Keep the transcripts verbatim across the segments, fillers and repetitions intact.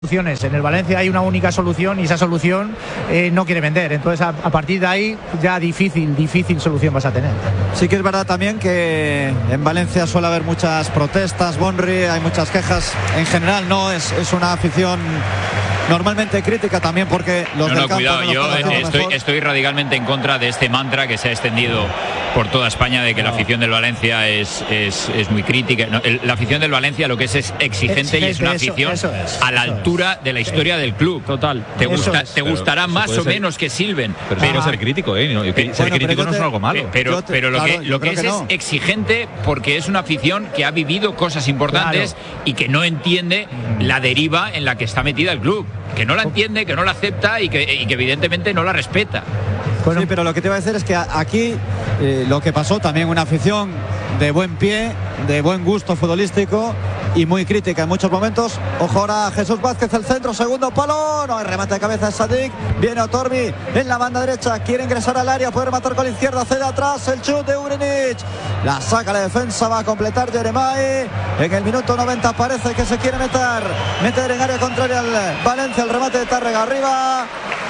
soluciones. En el Valencia hay una única solución y esa solución eh, no quiere vender. Entonces a, a partir de ahí ya difícil, difícil solución vas a tener. Sí que es verdad también que en Valencia suele haber muchas protestas, Bonri, hay muchas quejas. En general no es, es una afición normalmente crítica también porque los no, del no, campo cuidado, no yo estoy, mejor. estoy radicalmente en contra de este mantra que se ha extendido por toda España de que no. la afición del Valencia es, es, es muy crítica. No, el, la afición del Valencia lo que es es exigente, exigente y es una afición eso, eso es, a la altura es. de la historia del club. Total. Te, gusta, es. te gustará más o ser, menos que silben. Pero, pero no ser crítico, ¿eh? No, pero, ser bueno, crítico no te, es algo malo. Pero, te, pero lo claro, que, lo que es que no. es exigente porque es una afición que ha vivido cosas importantes claro. y que no entiende mm. la deriva en la que está metida el club. Que no la entiende, que no la acepta y que, y que evidentemente no la respeta. Bueno, sí, pero lo que te iba a decir es que aquí eh, lo que pasó también una afición de buen pie, de buen gusto futbolístico y muy crítica en muchos momentos. Ojo ahora a Jesús Vázquez, el centro, segundo palo, no hay remate de cabeza de Sadik, viene Otorbi en la banda derecha, quiere ingresar al área, poder matar con la izquierda, cede atrás, el chut de Ugrinic, la saca la defensa, va a completar Yeremay, en el minuto noventa parece que se quiere meter, meter en área contraria al Valencia, el remate de Tárrega arriba.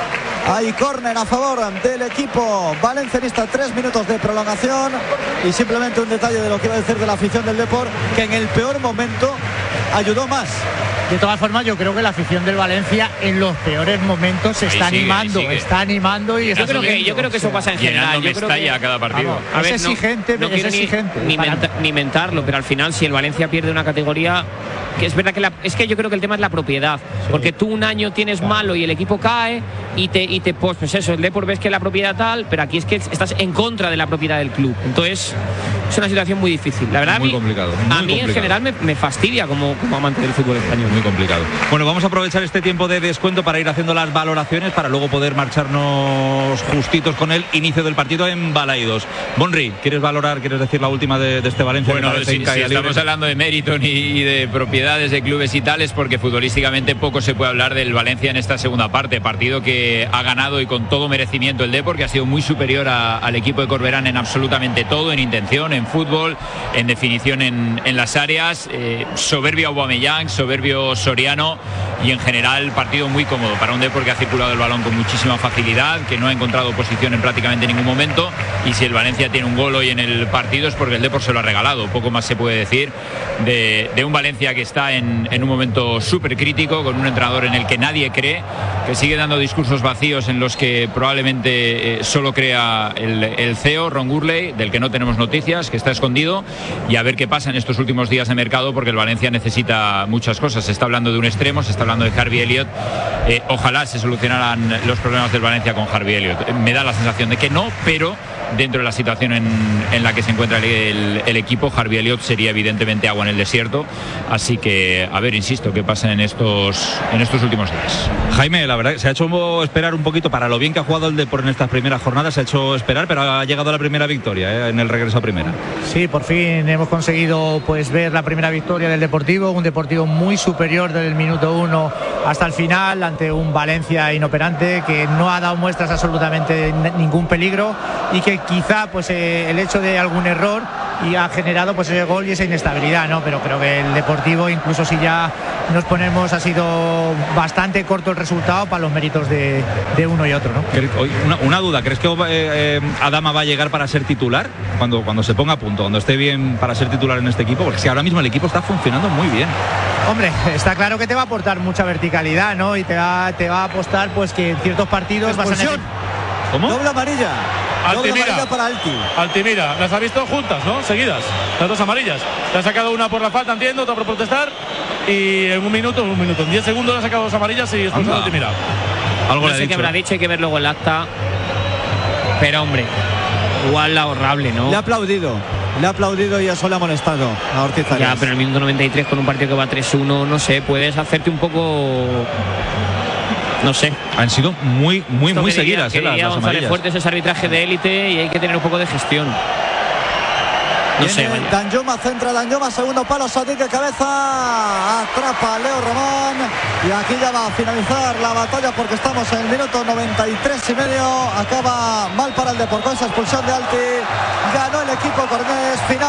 Hay córner a favor del equipo valencianista, tres minutos de prolongación y simplemente un detalle de lo que iba a decir de la afición del Depor, que en el peor momento ayudó más. De todas formas, yo creo que la afición del Valencia en los peores momentos se está sigue, animando, está animando y yo creo que yo creo que eso pasa en general. Yo creo que a cada partido. Vamos, a ver, es exigente, no, no es quiero exigente. Ni, ni, menta, ni mentarlo, pero al final si el Valencia pierde una categoría, que es verdad que la, es que yo creo que el tema es la propiedad, sí. porque tú un año tienes claro. malo y el equipo cae y te y te pues, pues eso, el Depor ves que la propiedad tal, pero aquí es que estás en contra de la propiedad del club. Entonces es una situación muy difícil. La verdad muy a mí, complicado, muy a mí complicado. en general me, me fastidia como, como amante del fútbol español. Muy complicado. Bueno, vamos a aprovechar este tiempo de descuento para ir haciendo las valoraciones para luego poder marcharnos justitos con el inicio del partido en Balaidos. Bonri, ¿quieres valorar, quieres decir la última de, de este Valencia? Bueno, si, si estamos hablando de mérito y de propiedades de clubes y tales, porque futbolísticamente poco se puede hablar del Valencia en esta segunda parte. Partido que ha ganado y con todo merecimiento el Depor, que ha sido muy superior a, al equipo de Corberán en absolutamente todo, en intención, en fútbol, en definición en, en las áreas. Eh, soberbio Aubameyang, soberbio Soriano y en general partido muy cómodo para un Depor que ha circulado el balón con muchísima facilidad, que no ha encontrado oposición en prácticamente ningún momento, y si el Valencia tiene un gol hoy en el partido es porque el Depor se lo ha regalado. Poco más se puede decir de, de un Valencia que está en, en un momento súper crítico, con un entrenador en el que nadie cree, que sigue dando discursos vacíos en los que probablemente eh, solo crea el, el C E O, Ron Gurley, del que no tenemos noticias, que está escondido, y a ver qué pasa en estos últimos días de mercado, porque el Valencia necesita muchas cosas. Se está hablando de un extremo, se está hablando de Harvey Elliott. Eh, ojalá se solucionaran los problemas del Valencia con Harvey Elliott. Me da la sensación de que no, pero dentro de la situación en, en la que se encuentra el, el, el equipo, Harvey Elliott sería evidentemente agua en el desierto. Así que, a ver, insisto, qué pasa en estos, en estos últimos días. Jaime, la verdad, se ha hecho esperar un poquito para lo bien que ha jugado el Depor en estas primeras jornadas, se ha hecho esperar, pero ha llegado la primera victoria ¿eh? en el regreso a primera. Sí, por fin hemos conseguido pues ver la primera victoria del Deportivo, un Deportivo muy superior desde el minuto uno hasta el final, ante un Valencia inoperante que no ha dado muestras absolutamente de ningún peligro y que quizá pues eh, el hecho de algún error y ha generado pues ese gol y esa inestabilidad, ¿no? Pero creo que el Deportivo, incluso si ya nos ponemos, ha sido bastante corto el resultado para los méritos de, de uno y otro, ¿no? Una, una duda, ¿crees que eh, eh, Adama va a llegar para ser titular cuando, cuando se ponga a punto, cuando esté bien para ser titular en este equipo? Porque si ahora mismo el equipo está funcionando muy bien. Hombre, está claro que te va a aportar mucha verticalidad, ¿no? Y te va, te va a apostar pues que en ciertos partidos vas a necesitar... ¿Cómo? Doble amarilla. Altimira, para Alti. Altimira, las ha visto juntas, ¿no? Seguidas, las dos amarillas. Le ha sacado una por la falta, entiendo, otra por protestar. Y en un minuto, en un minuto, en diez segundos le ha sacado dos amarillas y expulsado a Altimira. Algo no sé qué habrá dicho, hay que ver luego el acta. Pero hombre, igual la horrible, ¿no? Le ha aplaudido. Le ha aplaudido y eso le ha molestado a Ortiz Arias. Ya, pero en el minuto noventa y tres con un partido que va tres uno, no sé, puedes hacerte un poco... No sé. Han sido muy, muy, Esto muy seguidas diría, eh, las, las amarillas. Fuertes es arbitraje de élite y hay que tener un poco de gestión. No sé. Danjuma centra, Danjuma, segundo palo, Sadik de cabeza, atrapa a Leo Román y aquí ya va a finalizar la batalla porque estamos en el minuto noventa y tres y medio. Acaba mal para el Depor con esa expulsión de Alti. Ganó el equipo cordobés, final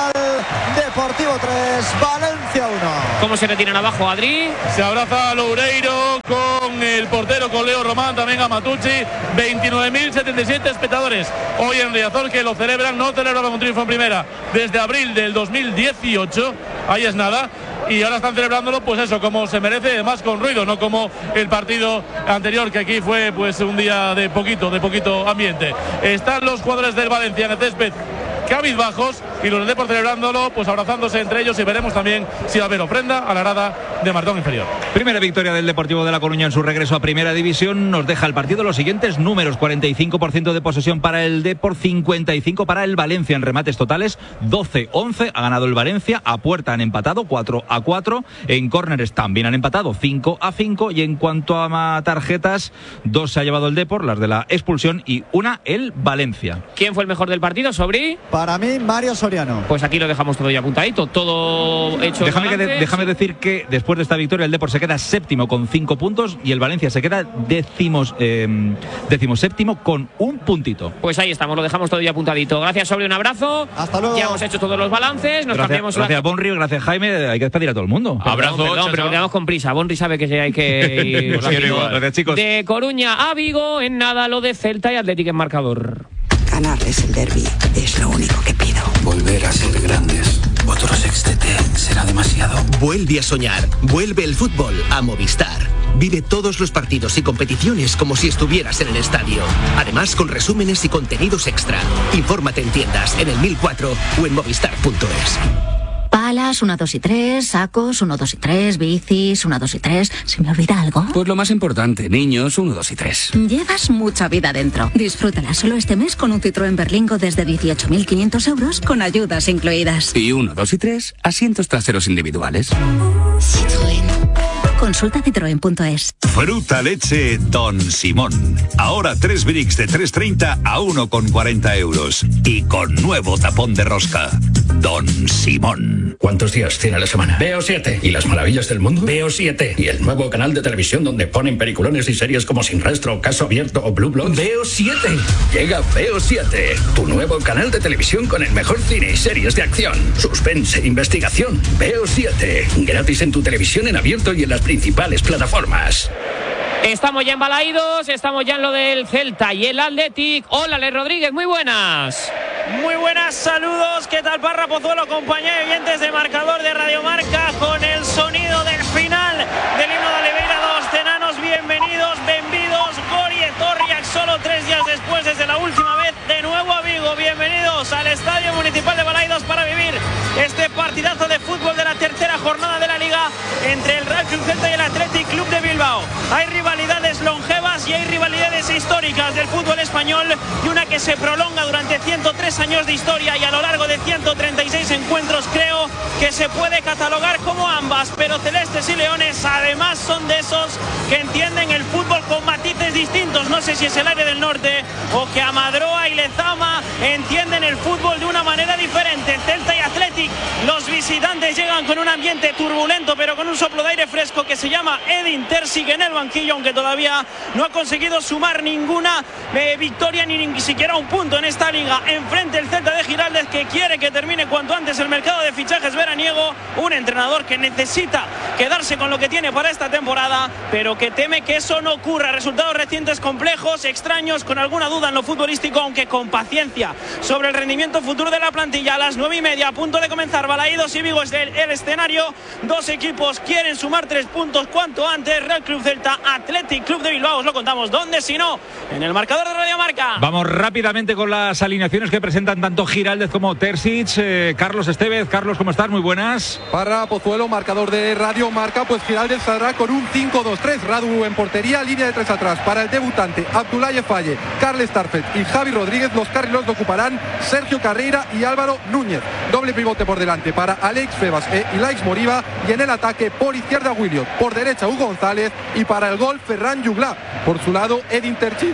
Deportivo tres, Valencia uno. ¿Cómo se retiran abajo, Adri? Se abraza a Loureiro con el portero, con Leo Román, también a Matucci. veintinueve mil setenta y siete espectadores hoy en Riazor, que lo celebran. No celebraban un triunfo en primera desde abril del dos mil dieciocho. Ahí es nada. Y ahora están celebrándolo, pues eso, como se merece, además con ruido, no como el partido anterior, que aquí fue pues un día de poquito, de poquito ambiente. Están los jugadores del Valencia en el césped cabizbajos y los del Depor celebrándolo, pues abrazándose entre ellos, y veremos también si va a haber ofrenda a la grada de Martón Inferior. Primera victoria del Deportivo de La Coruña en su regreso a Primera División. Nos deja el partido los siguientes números: cuarenta y cinco por ciento de posesión para el Depor, cincuenta y cinco por ciento para el Valencia en remates totales, doce once ha ganado el Valencia. A puerta han empatado cuatro a cuatro, en córneres también han empatado cinco a cinco, y en cuanto a tarjetas, dos se ha llevado el Depor, las de la expulsión, y una el Valencia. ¿Quién fue el mejor del partido, Sobri? Para mí, Mario Soriano. Pues aquí lo dejamos todo ya apuntadito, todo hecho. Déjame, que de, déjame decir que después de esta victoria el Depor se queda séptimo con cinco puntos y el Valencia se queda décimos, eh, décimo séptimo con un puntito. Pues ahí estamos, lo dejamos todo ya apuntadito. Gracias, Sobri, un abrazo. Hasta luego. Ya hemos hecho todos los balances. Nos gracias, cambiamos gracias la... Bonri, gracias Jaime. Hay que despedir a todo el mundo. Perdón, Abrazo, perdón, chao, pero chao. quedamos con prisa. Bonri sabe que hay que ir rápido. Gracias, chicos. De Coruña a Vigo, en nada lo de Celta y Atlético en marcador. Ganarles el derbi es lo único que pido. Volver a ser grandes. Otro sextete será demasiado. Vuelve a soñar. Vuelve el fútbol a Movistar. Vive todos los partidos y competiciones como si estuvieras en el estadio. Además, con resúmenes y contenidos extra. Infórmate en tiendas, en el mil cuatro o en movistar punto es. Palas, uno, dos y tres, sacos, uno, dos y tres, bicis, uno, dos y tres. ¿Se me olvida algo? Pues lo más importante, niños, uno, dos y tres. Llevas mucha vida dentro. Disfrútala solo este mes con un Citroën Berlingo desde dieciocho mil quinientos euros con ayudas incluidas. Y uno, dos y tres, asientos traseros individuales. Citroën. Consulta citroen punto es. Fruta leche Don Simón. Ahora tres bricks de tres treinta a uno con cuarenta euros. Y con nuevo tapón de rosca. Don Simón. ¿Cuántos días tiene la semana? Veo siete. ¿Y las maravillas del mundo? Veo siete. ¿Y el nuevo canal de televisión donde ponen peliculones y series como Sin Rastro, Caso Abierto o Blue Bloods? Veo siete. Llega Veo siete. Tu nuevo canal de televisión con el mejor cine y series de acción, suspense, investigación. Veo siete. Gratis en tu televisión en abierto y en las principales plataformas. Estamos ya en Balaídos, estamos ya en lo del Celta y el Athletic. Hola, Ale Rodríguez, muy buenas. Muy buenas, saludos. ¿Qué tal, Parra Pozuelo, compañía de oyentes de Marcador de Radio Marca, con el sonido del final del himno de Oliveira dos Tenanos? Bienvenidos, bienvenidos, Gori Etorriak, solo tres días después, desde la última vez, de nuevo a Vigo. Bienvenidos al Estadio Municipal de Balaídos para vivir este partidazo de fútbol de la tercera jornada de la Liga entre el Real Club Celta y el Athletic Club de Bilbao. Hay rivalidades longevas y hay rivalidades históricas del fútbol español, y una que se prolonga durante ciento tres años de historia y a lo largo de ciento treinta y seis encuentros. Creo que se puede catalogar como ambas, pero celestes y leones además son de esos que entienden el fútbol con matices distintos. No sé si es el aire del norte o que Amadroa y Lezama entienden el fútbol de una manera diferente. Celta y Athletic, los visitantes llegan con un ambiente turbulento, pero con un soplo de aire fresco que se llama Edin Terzic en el banquillo, aunque todavía no ha conseguido sumar ninguna eh, victoria ni, ni siquiera un punto en esta liga. Enfrente el Celta de Giraldez, que quiere que termine cuanto antes el mercado de fichajes veraniego, un entrenador que necesita quedarse con lo que tiene para esta temporada, pero que teme que eso no ocurra. Resultados recientes complejos, extraños, con alguna duda en lo futbolístico, aunque con paciencia sobre el rendimiento futuro de la plantilla. A las nueve y media, a punto de comenzar, Balaídos y Vigo es el, el escenario. Dos equipos quieren sumar tres puntos cuanto antes. Real Club Celta, Athletic Club de Bilbao, os lo contamos dónde si no en el marcador de Radio Marca. Vamos rápidamente con las alineaciones que presentan tanto Giraldez como Terzic. eh, Carlos Estevez. Carlos, ¿cómo estás? Muy buenas. Para Pozuelo, marcador de Radio Marca, pues Giraldez saldrá con un cinco dos tres. Radu en portería, línea de tres atrás. Para el debutante Abdoulaye Faye, Carles Tarfet y Javi Rodríguez, los carrilos lo ocuparán Sergio Carreira y Álvaro Núñez. Doble pivote por delante para Alex Febas e Ilaix Moriba, y en el ataque por izquierda Williot, por derecha Hugo González, y para el gol Ferran Jugla. Por su lado Edin Terzic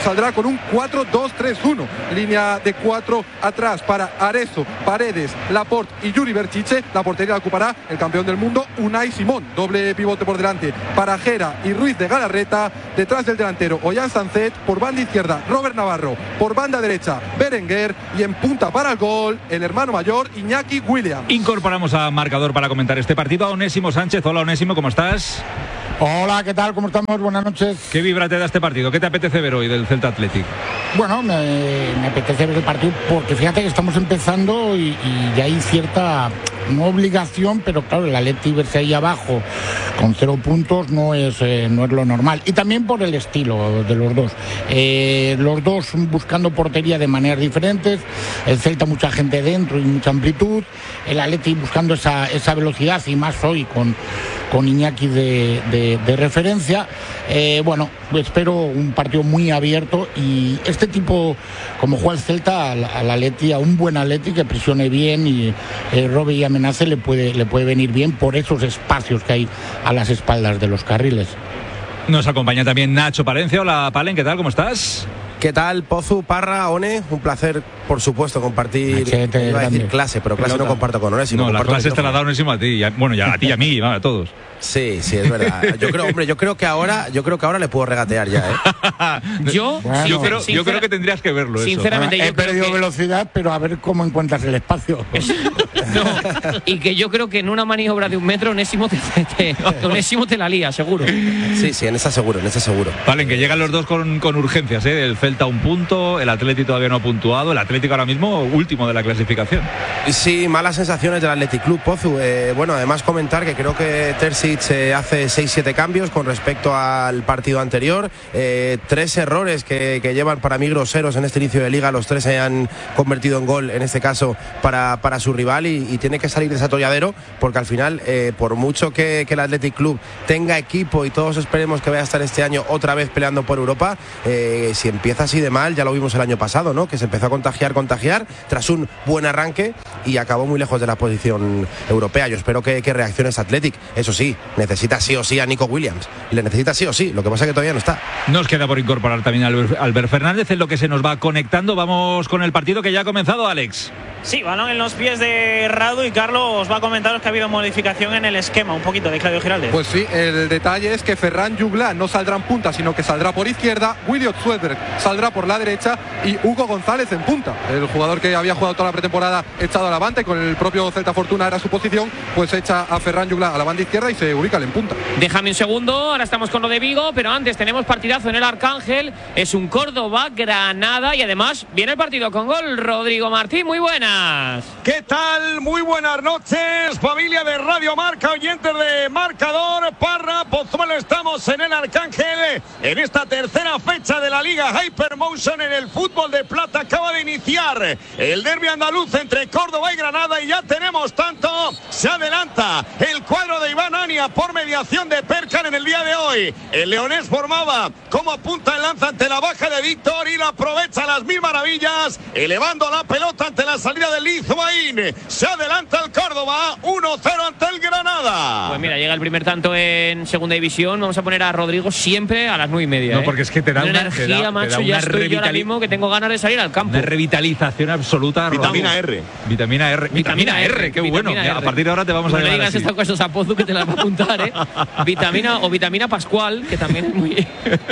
saldrá con un cuatro dos tres uno. Línea de cuatro atrás para Arezzo, Paredes, Laporte y Yuri Berchiche. La portería la ocupará el campeón del mundo Unai Simón. Doble pivote por delante para Gera y Ruiz de Galarreta. Detrás del delantero Ollán Sancet. Por banda izquierda Robert Navarro. Por banda derecha Berenguer. Y en punta para el gol el hermano mayor Iñaki Williams. Incorporamos a marcador para comentar este partido a Onésimo Sánchez. Hola Onésimo, ¿cómo estás? Hola, ¿qué tal? ¿Cómo estamos? Buenas noches. ¿Qué vibra te da este partido? ¿Qué te apetece ver hoy del Celta Athletic? Bueno, me, me apetece ver el partido porque fíjate que estamos empezando y, y ya hay cierta, no obligación, pero claro, el Athletic verse ahí abajo con cero puntos no es, eh, no es lo normal. Y también por el estilo de los dos. Eh, los dos buscando portería de maneras diferentes. El Celta mucha gente dentro y mucha amplitud. El Athletic buscando esa, esa velocidad y más hoy con, con Iñaki de, de, de referencia. Eh, bueno, espero un partido muy abierto y este tipo, como juega el Celta, al, al Atleti, a un buen Atleti que presione bien y eh, robe y amenace le puede, le puede venir bien por esos espacios que hay a las espaldas de los carriles. Nos acompaña también Nacho Palencia. Hola Palen, ¿qué tal? ¿Cómo estás? ¿Qué tal, Pozu, Parra, One? Un placer, por supuesto, compartir. Machete, iba a decir clase, pero clase Pelota. No comparto con Onésimo. No, la clase te la da Onésimo a ti. Bueno, ya a ti y a mí, a todos. Sí, sí, es verdad. Yo creo, hombre, yo creo que ahora, yo creo que ahora le puedo regatear ya, ¿eh? yo, bueno, yo, creo, yo creo que tendrías que verlo. Sinceramente, eso. yo he perdido que... velocidad, pero a ver cómo encuentras el espacio. No, y que yo creo que en una maniobra de un metro Onésimo te, te, te, Onésimo te la lía, seguro. Sí, sí, en esa seguro, en esa seguro. Vale, que llegan los dos con, con urgencias, ¿eh? El Celta un punto, el Atlético todavía no ha puntuado, el Atlético ahora mismo último de la clasificación. Sí, malas sensaciones del Athletic Club, Pozu. Eh, bueno, además comentar que creo que Terzic eh, hace seis siete cambios con respecto al partido anterior. Eh, tres errores que, que llevan para mí groseros en este inicio de liga. Los tres se han convertido en gol, en este caso, para, para su rival y, y tiene que salir de ese atolladero porque al final, eh, por mucho que, que el Athletic Club tenga equipo y todos esperemos que vaya a estar este año otra vez peleando por Europa, eh, si empieza así de mal, ya lo vimos el año pasado, ¿no? Que se empezó a contagiar, contagiar, tras un buen arranque y acabó muy lejos de la posición europea. Yo espero que, que reaccione ese Athletic. Eso sí, necesita sí o sí a Nico Williams. Le necesita sí o sí. Lo que pasa es que todavía no está. Nos queda por incorporar también a Albert Fernández en lo que se nos va conectando. Vamos con el partido que ya ha comenzado, Alex. Sí, balón en los pies de Radu y Carlos va a comentaros que ha habido modificación en el esquema, un poquito de Claudio Giraldez. Pues sí, el detalle es que Ferran Juglan no saldrá en punta, sino que saldrá por izquierda, Williot Swedberg saldrá por la derecha y Hugo González en punta. El jugador que había jugado toda la pretemporada echado a la banda y con el propio Celta Fortuna era su posición, pues echa a Ferran Juglan a la banda izquierda y se ubica en punta. Déjame un segundo, ahora estamos con lo de Vigo, pero antes tenemos partidazo en el Arcángel, es un Córdoba-Granada y además viene el partido con gol. Rodrigo Martín, muy buenas. ¿Qué tal? Muy buenas noches, familia de Radio Marca, oyentes de Marcador, Parra, Pozuelo, estamos en el Arcángel, en esta tercera fecha de la Liga Hypermotion en el fútbol de plata. Acaba de iniciar el derbi andaluz entre Córdoba y Granada y ya tenemos tanto, se adelanta el cuadro de Iván Ania por mediación de Perkan en el día de hoy. El leonés formaba como punta el lanza ante la baja de Víctor y lo aprovecha a las mil maravillas, elevando la pelota ante la salida del Lizoaín. Se adelanta el Córdoba uno cero ante el Granada. Pues mira, llega el primer tanto en segunda división. Vamos a poner a Rodrigo siempre a las nueve y media. No, ¿eh? porque es que te da una, una energía, te da, macho. te da ya una estoy yo ahora mismo que tengo ganas de salir al campo. Una revitalización absoluta. Vitamina Rodrigo. R. Vitamina R. Vitamina, R, R, qué bueno. R. A partir de ahora te vamos no a le digas así. estas cosas a Pozu que te las va a apuntar, ¿eh? Vitamina o vitamina Pascual, que también es muy.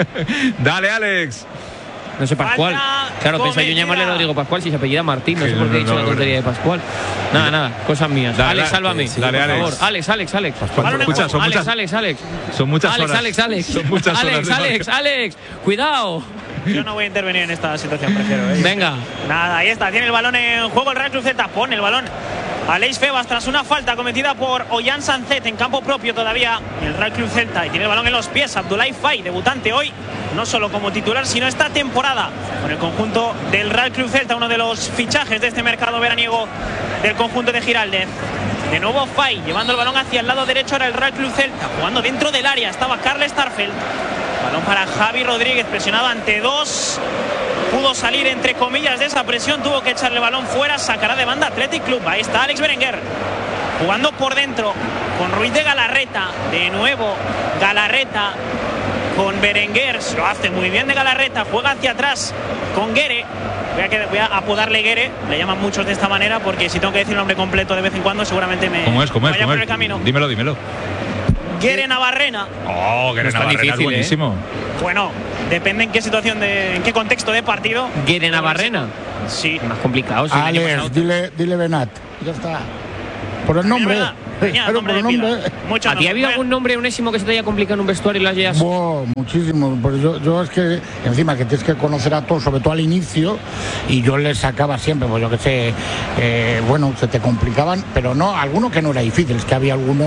Dale, Alex. No sé, Pascual. Claro, pensé yo llamarle a Rodrigo Pascual si se apellida Martín. No sé por qué he dicho la tontería de Pascual. Nada, nada, cosas mías. Dale, Alex, sálvame. Sí, dale, por Alex. favor. Alex, Alex, Alex. Pascual, escucha, son Alex, muchas, Alex, Alex. Son muchas Alex, horas. Alex, Alex. Son muchas Alex, horas. Alex, Alex. Cuidado. Yo no voy a intervenir en esta situación, prefiero. ¿eh? Venga. Nada, ahí está. Tiene el balón en juego el Real Club Celta. Pone el balón Aleix Febas tras una falta cometida por Ollán Sancet en campo propio todavía el Real Club Celta. Y tiene el balón en los pies Abdoulaye Faye, debutante hoy, no solo como titular, sino esta temporada con el conjunto del Real Club Celta, uno de los fichajes de este mercado veraniego del conjunto de Giraldez. De nuevo Faye, llevando el balón hacia el lado derecho ahora el Real Club Celta, jugando dentro del área, estaba Carles Starfelt. Balón para Javi Rodríguez, presionado ante dos. Pudo salir entre comillas de esa presión, tuvo que echarle el balón fuera, sacará de banda Athletic Club. Ahí está Alex Berenguer, jugando por dentro con Ruiz de Galarreta. De nuevo Galarreta con Berenguer, lo hace muy bien de Galarreta, juega hacia atrás con Guere. Voy a, que, voy a apodarle Guere, le llaman muchos de esta manera, porque si tengo que decir el nombre completo de vez en cuando seguramente me ¿Cómo es? ¿Cómo es? vaya ¿Cómo por es? el camino. Dímelo, dímelo. Guere Navarrena. Oh, Guere está Navarrena difícil, es buenísimo. ¿eh? Bueno, depende en qué situación, de, en qué contexto de partido. Guere Navarrena. Sí. Más complicado. Si Alex, dile, dile Benat. Ya está. Por el nombre. Claro, por el nombre. ¿A ti ha habido algún nombre unésimo que se te haya complicado en un vestuario y lo hayas...? Wow, muchísimo. Pues yo, yo es que, encima que tienes que conocer a todos, sobre todo al inicio, y yo les sacaba siempre, pues yo que sé, eh, bueno, se te complicaban, pero no, alguno que no era difícil, es que había alguno...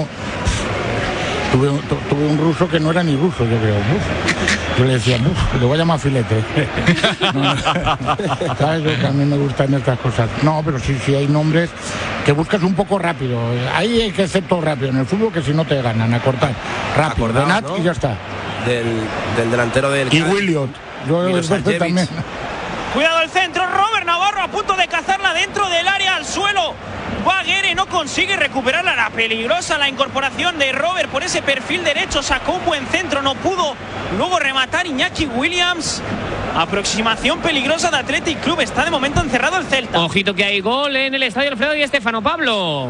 Tuve, tu, tuve un ruso que no era ni ruso, yo creo. Uf. Yo le decía, uf, le voy a llamar filete. No, ¿sabes? Yo, que a mí me gustan estas cosas. No, pero sí, sí hay nombres que buscas un poco rápido. Ahí hay que ser todo rápido. En el fútbol, que si no te ganan, a cortar. Rápido, Acordado, Benat, ¿no? y ya está. Del, del delantero del... Y Williot. Yo Milošević. también. Cuidado el centro, Robert Navarro a punto de cazarla dentro del área al suelo. Va Guere, no consigue recuperarla, la peligrosa la incorporación de Robert por ese perfil derecho, sacó un buen centro, no pudo luego rematar Iñaki Williams. Aproximación peligrosa de Athletic Club, está de momento encerrado el Celta. Ojito que hay gol en el estadio Alfredo Di Stéfano, Pablo.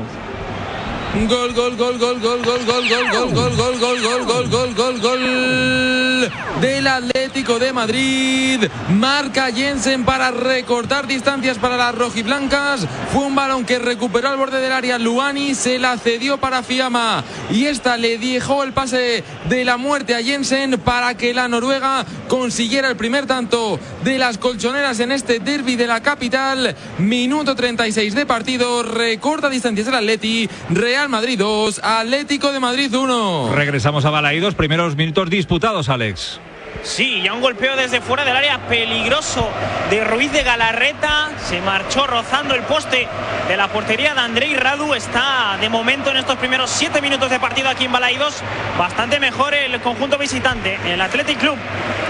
Gol, gol, gol, gol, gol, gol, gol, gol, gol, gol, gol, gol, gol, gol, gol, gol, gol del Atlético de Madrid. Marca Jensen para recortar distancias para las rojiblancas. Fue un balón que recuperó al borde del área Luani, se la cedió para Fiamma y esta le dejó el pase de la muerte a Jensen para que la Noruega consiguiera el primer tanto de las colchoneras en este derbi de la capital. Minuto treinta y seis de partido, recorta distancias el Atleti. Real Madrid dos, Atlético de Madrid uno. Regresamos a Balaídos, primeros minutos disputados, Alex. Sí, ya un golpeo desde fuera del área peligroso de Ruiz de Galarreta. Se marchó rozando el poste de la portería de Andrei Radu. Está de momento en estos primeros siete minutos de partido aquí en Balaídos bastante mejor el conjunto visitante, el Athletic Club.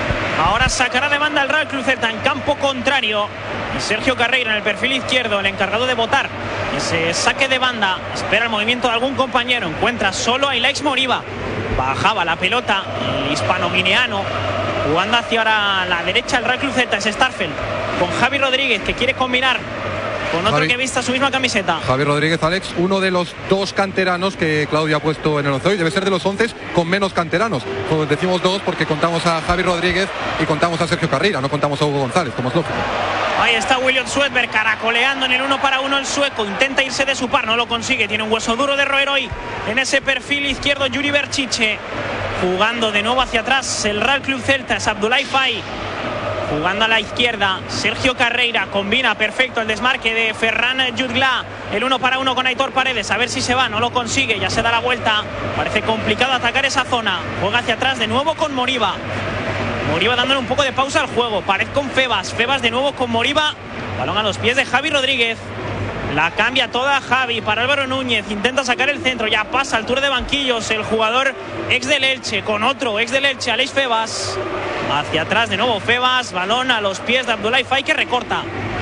Ahora sacará de banda el Real Club Celta en campo contrario. Y Sergio Carreira en el perfil izquierdo, el encargado de botar ese saque de banda. Espera el movimiento de algún compañero. Encuentra solo a Ilaix Moriba. Bajaba la pelota el hispano-guineano. Jugando hacia ahora la derecha el Real Club Celta. Es Starfel con Javi Rodríguez, que quiere combinar con otro Javi, que vista su misma camiseta. Javi Rodríguez, Alex, uno de los dos canteranos que Claudio ha puesto en el once hoy. Debe ser de los once con menos canteranos. Pues decimos dos porque contamos a Javi Rodríguez y contamos a Sergio Carreira, no contamos a Hugo González, como es lógico. Ahí está William Swedberg caracoleando en el uno para uno el sueco. Intenta irse de su par, no lo consigue. Tiene un hueso duro de roer hoy en ese perfil izquierdo Yuri Berchiche. Jugando de nuevo hacia atrás el Real Club Celta, es Abdoulaye Faye. Jugando a la izquierda, Sergio Carreira combina perfecto el desmarque de Ferran Jutgla. El uno para uno con Aitor Paredes, a ver si se va, no lo consigue, ya se da la vuelta. Parece complicado atacar esa zona. Juega hacia atrás de nuevo con Moriba. Moriba dándole un poco de pausa al juego. Pared con Febas, Febas de nuevo con Moriba. Balón a los pies de Javi Rodríguez. La cambia toda Javi para Álvaro Núñez. Intenta sacar el centro, ya pasa altura de banquillos el jugador ex del Elche con otro ex del Elche, Aleix Febas. Hacia atrás de nuevo Febas, balón a los pies de Abdoulaye Faye que recorta.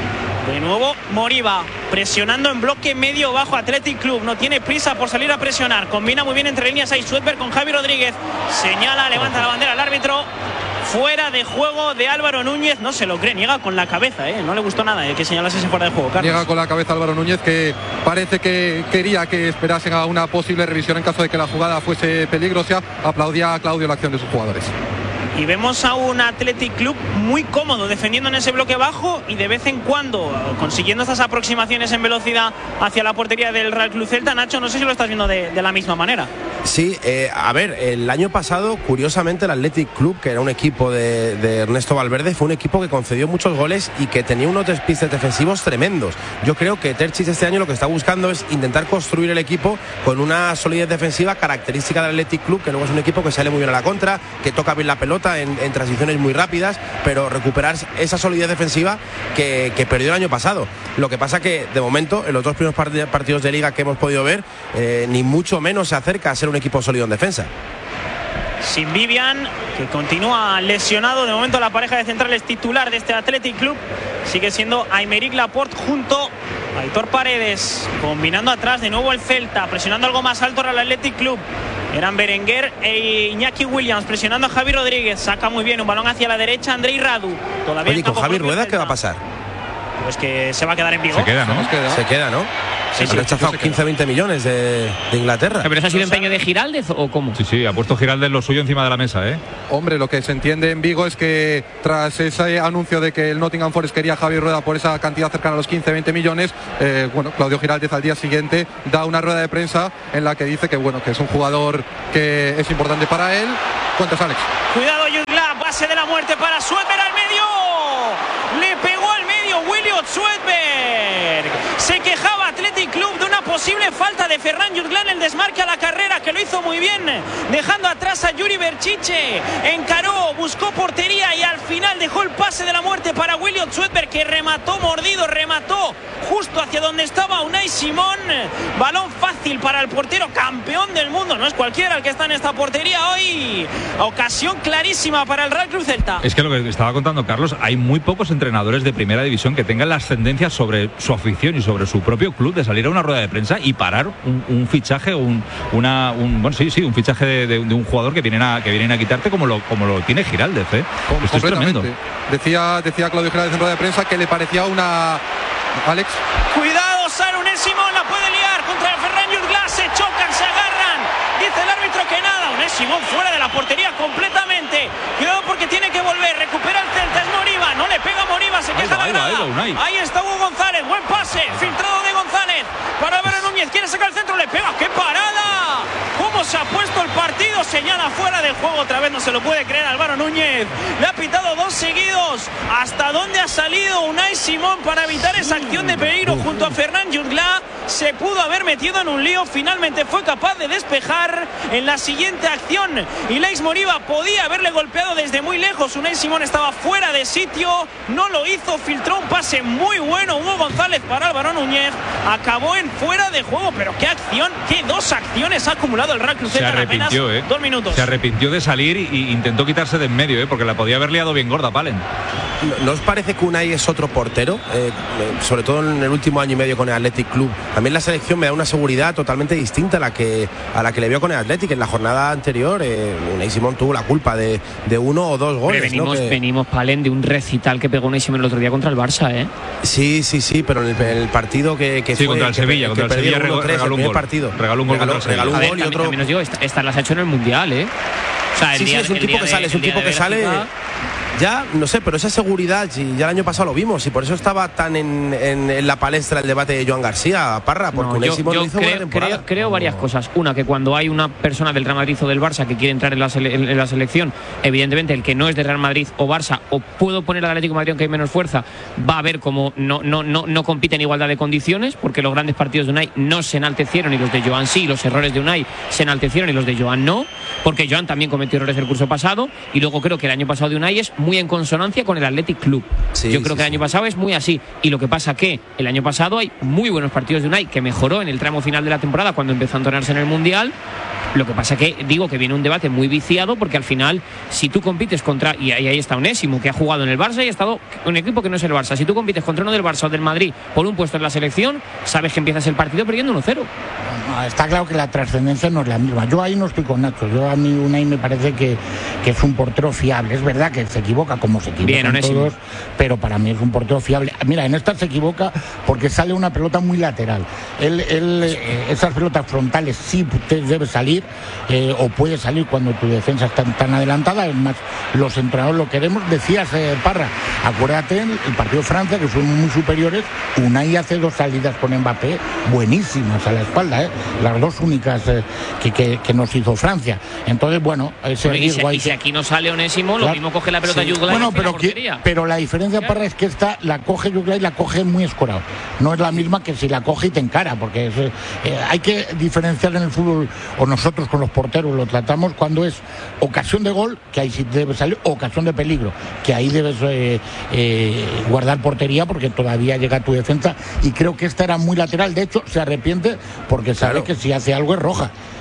De nuevo Moriba, presionando en bloque medio bajo Athletic Club. No tiene prisa por salir a presionar. Combina muy bien entre líneas ahí Swedberg con Javi Rodríguez. Señala, levanta la bandera al árbitro. Fuera de juego de Álvaro Núñez. No se lo cree, niega con la cabeza, ¿eh? No le gustó nada eh, que señalase ese fuera de juego, Carlos. Niega con la cabeza Álvaro Núñez, que parece que quería que esperasen a una posible revisión en caso de que la jugada fuese peligrosa. Aplaudía a Claudio la acción de sus jugadores. Y vemos a un Athletic Club muy cómodo defendiendo en ese bloque bajo y de vez en cuando consiguiendo estas aproximaciones en velocidad hacia la portería del Real Club Celta. Nacho, no sé si lo estás viendo de, de la misma manera. Sí, eh, a ver, el año pasado, curiosamente, el Athletic Club, que era un equipo de, de Ernesto Valverde, fue un equipo que concedió muchos goles y que tenía unos despistes defensivos tremendos. Yo creo que Terzic este año lo que está buscando es intentar construir el equipo con una solidez defensiva característica del Athletic Club, que luego es un equipo que sale muy bien a la contra, que toca bien la pelota En, en transiciones muy rápidas, pero recuperar esa solidez defensiva que, que perdió el año pasado. Lo que pasa que de momento en los dos primeros part- partidos de liga que hemos podido ver, eh, ni mucho menos se acerca a ser un equipo sólido en defensa. Sin Vivian, que continúa lesionado. De momento la pareja de centrales titular de este Athletic Club sigue siendo Aymeric Laporte junto a Aitor Paredes. Combinando atrás de nuevo el Celta, presionando algo más alto al Athletic Club. Eran Berenguer e Iñaki Williams presionando a Javi Rodríguez. Saca muy bien un balón hacia la derecha Andrei Radu. Todavía Oye, con Javi Rueda, ¿qué va a pasar? Pues que se va a quedar en Vigo. Se queda, ¿no? Se queda, se queda ¿no? Sí, sí, sí, han rechazado sí, quince a veinte millones de, de Inglaterra. ¿Pero eso ha sido empeño de Giraldez o cómo? Sí, sí, ha puesto Giraldez lo suyo encima de la mesa, ¿eh? Hombre, lo que se entiende en Vigo es que tras ese anuncio de que el Nottingham Forest quería a Javi Rueda por esa cantidad cercana a los quince a veinte millones, eh, bueno, Claudio Giraldez al día siguiente da una rueda de prensa en la que dice que bueno, que es un jugador que es importante para él. Cuentas, Alex. Cuidado, Jutgla, base de la muerte para Swedberg al medio. Le pegó al medio Williot Swedberg. Se quejaba Athletic Club de una posible falta de Ferran Jutgla en el desmarque a la carrera, que lo hizo muy bien, dejando atrás a Yuri Berchiche. Encaró, buscó portería y al final dejó el pase de la muerte para Williot Swedberg, que remató mordido, remató justo hacia donde estaba Unai Simón. Balón fácil para el portero campeón del mundo, no es cualquiera el que está en esta portería hoy. Ocasión clarísima para el Real Club Celta. Es que lo que estaba contando Carlos, hay muy pocos entrenadores de primera división que tengan la ascendencia sobre su afición y sobre su propio club, de salir a una rueda de prensa y parar un, un fichaje, un, una, un, bueno, sí, sí, un fichaje de, de, de un jugador que vienen a que vienen a quitarte como lo, como lo tiene Giraldez, ¿eh? Esto es tremendo. Decía, decía Claudio Giraldez en rueda de prensa que le parecía una... Alex. Cuidado, Sara Unai Simón la puede liar contra Ferran Jutgla, se chocan, se agarran. Dice el árbitro que nada, Unai Simón fuera de la portería completamente. Cuidado porque tiene que volver, recupera el Celta, es Moriba, no le pega a Moriba, se queja la grada. Ahí está Hugo González, buen pase, filtrado de González para Álvaro Núñez, quiere sacar el centro, le pega, ¡qué parada! ¿Cómo se ha puesto el partido? Señala fuera del juego, otra vez no se lo puede creer Álvaro Núñez. Le ha pitado dos seguidos. ¿Hasta dónde ha salido Unai Simón para evitar esa acción de peligro junto a Ferran Jutgla? Se pudo haber metido en un lío, finalmente fue capaz de despejar en la siguiente acción. Y Leix Moriba podía haberle golpeado desde muy lejos. Unai Simón estaba fuera de sitio, no lo hizo, filtró un pase muy bueno Hugo González para Álvaro Núñez. Acabó en fuera de juego, pero qué acción, qué dos acciones ha acumulado el Real Club Celta en apenas ¿eh? dos minutos. Se arrepintió de salir y intentó quitarse de en medio, ¿eh? Porque la podía haber liado bien gorda, Palen. ¿No os parece que Unai es otro portero? Eh, sobre todo en el último año y medio con el Athletic Club. A mí en la selección me da una seguridad totalmente distinta a la que, a la que le vio con el Athletic. En la jornada anterior, eh, Unai Simón tuvo la culpa de, de uno o dos goles. Venimos, ¿no? que... venimos, Palen, de un recital que pegó Unai Simón el otro día contra el Barça, ¿eh? Sí, sí, sí, pero en el, el partido que, que sí, fue... contra el que, Sevilla, que contra el Sevilla regaló, regaló un gol. Partido. Regaló un gol regaló, contra el regaló un Sevilla. gol y ver, otro... también os digo, esta, esta las ha hecho en el Mundial, ¿eh? O sea, el sí, día, sí, es un el tipo día que sale, de, es un tipo que sale... Ya, no sé, pero esa seguridad, y ya el año pasado lo vimos, y por eso estaba tan en, en, en la palestra el debate de Joan García, Parra, porque no, Unai yo, Simón yo lo hizo creo, buena temporada. Creo, creo varias cosas. Una, que cuando hay una persona del Real Madrid o del Barça que quiere entrar en la, sele, en la selección, evidentemente el que no es de Real Madrid o Barça, o puedo poner al Atlético de Madrid aunque hay menos fuerza, va a ver como no, no, no, no compite en igualdad de condiciones, porque los grandes partidos de Unai no se enaltecieron y los de Joan sí, los errores de Unai se enaltecieron y los de Joan no, porque Joan también cometió errores el curso pasado, y luego creo que el año pasado de Unai es muy en consonancia con el Athletic Club. Sí, Yo creo sí, que el año sí. pasado es muy así. Y lo que pasa que el año pasado hay muy buenos partidos de Unai, que mejoró en el tramo final de la temporada cuando empezó a entonarse en el Mundial. Lo que pasa que digo que viene un debate muy viciado, porque al final, si tú compites contra, y ahí, ahí está Onésimo, que ha jugado en el Barça y ha estado en un equipo que no es el Barça, si tú compites contra uno del Barça o del Madrid por un puesto en la selección, sabes que empiezas el partido perdiendo uno cero. No, está claro que la trascendencia no es la misma. Yo ahí no estoy con Nacho. Yo a mí Unai me parece que, que es un portero fiable. Es verdad que se equivoca como se equivocan Bien, todos, pero para mí es un portero fiable. Mira, en esta se equivoca porque sale una pelota muy lateral. Él, él eh, esas pelotas frontales sí debe salir, eh, o puede salir cuando tu defensa está tan adelantada. Es más, los entrenadores lo queremos. Decías, eh, Parra, acuérdate el, el partido de Francia, que fueron muy superiores. Unai hace dos salidas con Mbappé buenísimas a la espalda, ¿eh? Las dos únicas eh, que, que, que nos hizo Francia. Entonces, bueno, ese bueno, riesgo y, si, hay y si aquí no sale Onésimo, claro. Lo mismo coge la pelota sí. Jutgla. Bueno, pero, que, pero la diferencia, claro. Parra, es que esta la coge Jutgla y la coge muy escorado. No es la misma que si la coge y te encara, porque es, eh, hay que diferenciar en el fútbol, o nosotros con los porteros lo tratamos, cuando es ocasión de gol, que ahí sí debe salir, ocasión de peligro, que ahí debes eh, eh, guardar portería, porque todavía llega tu defensa, y creo que esta era muy lateral. De hecho, se arrepiente porque sabe claro. que si hace algo es roja.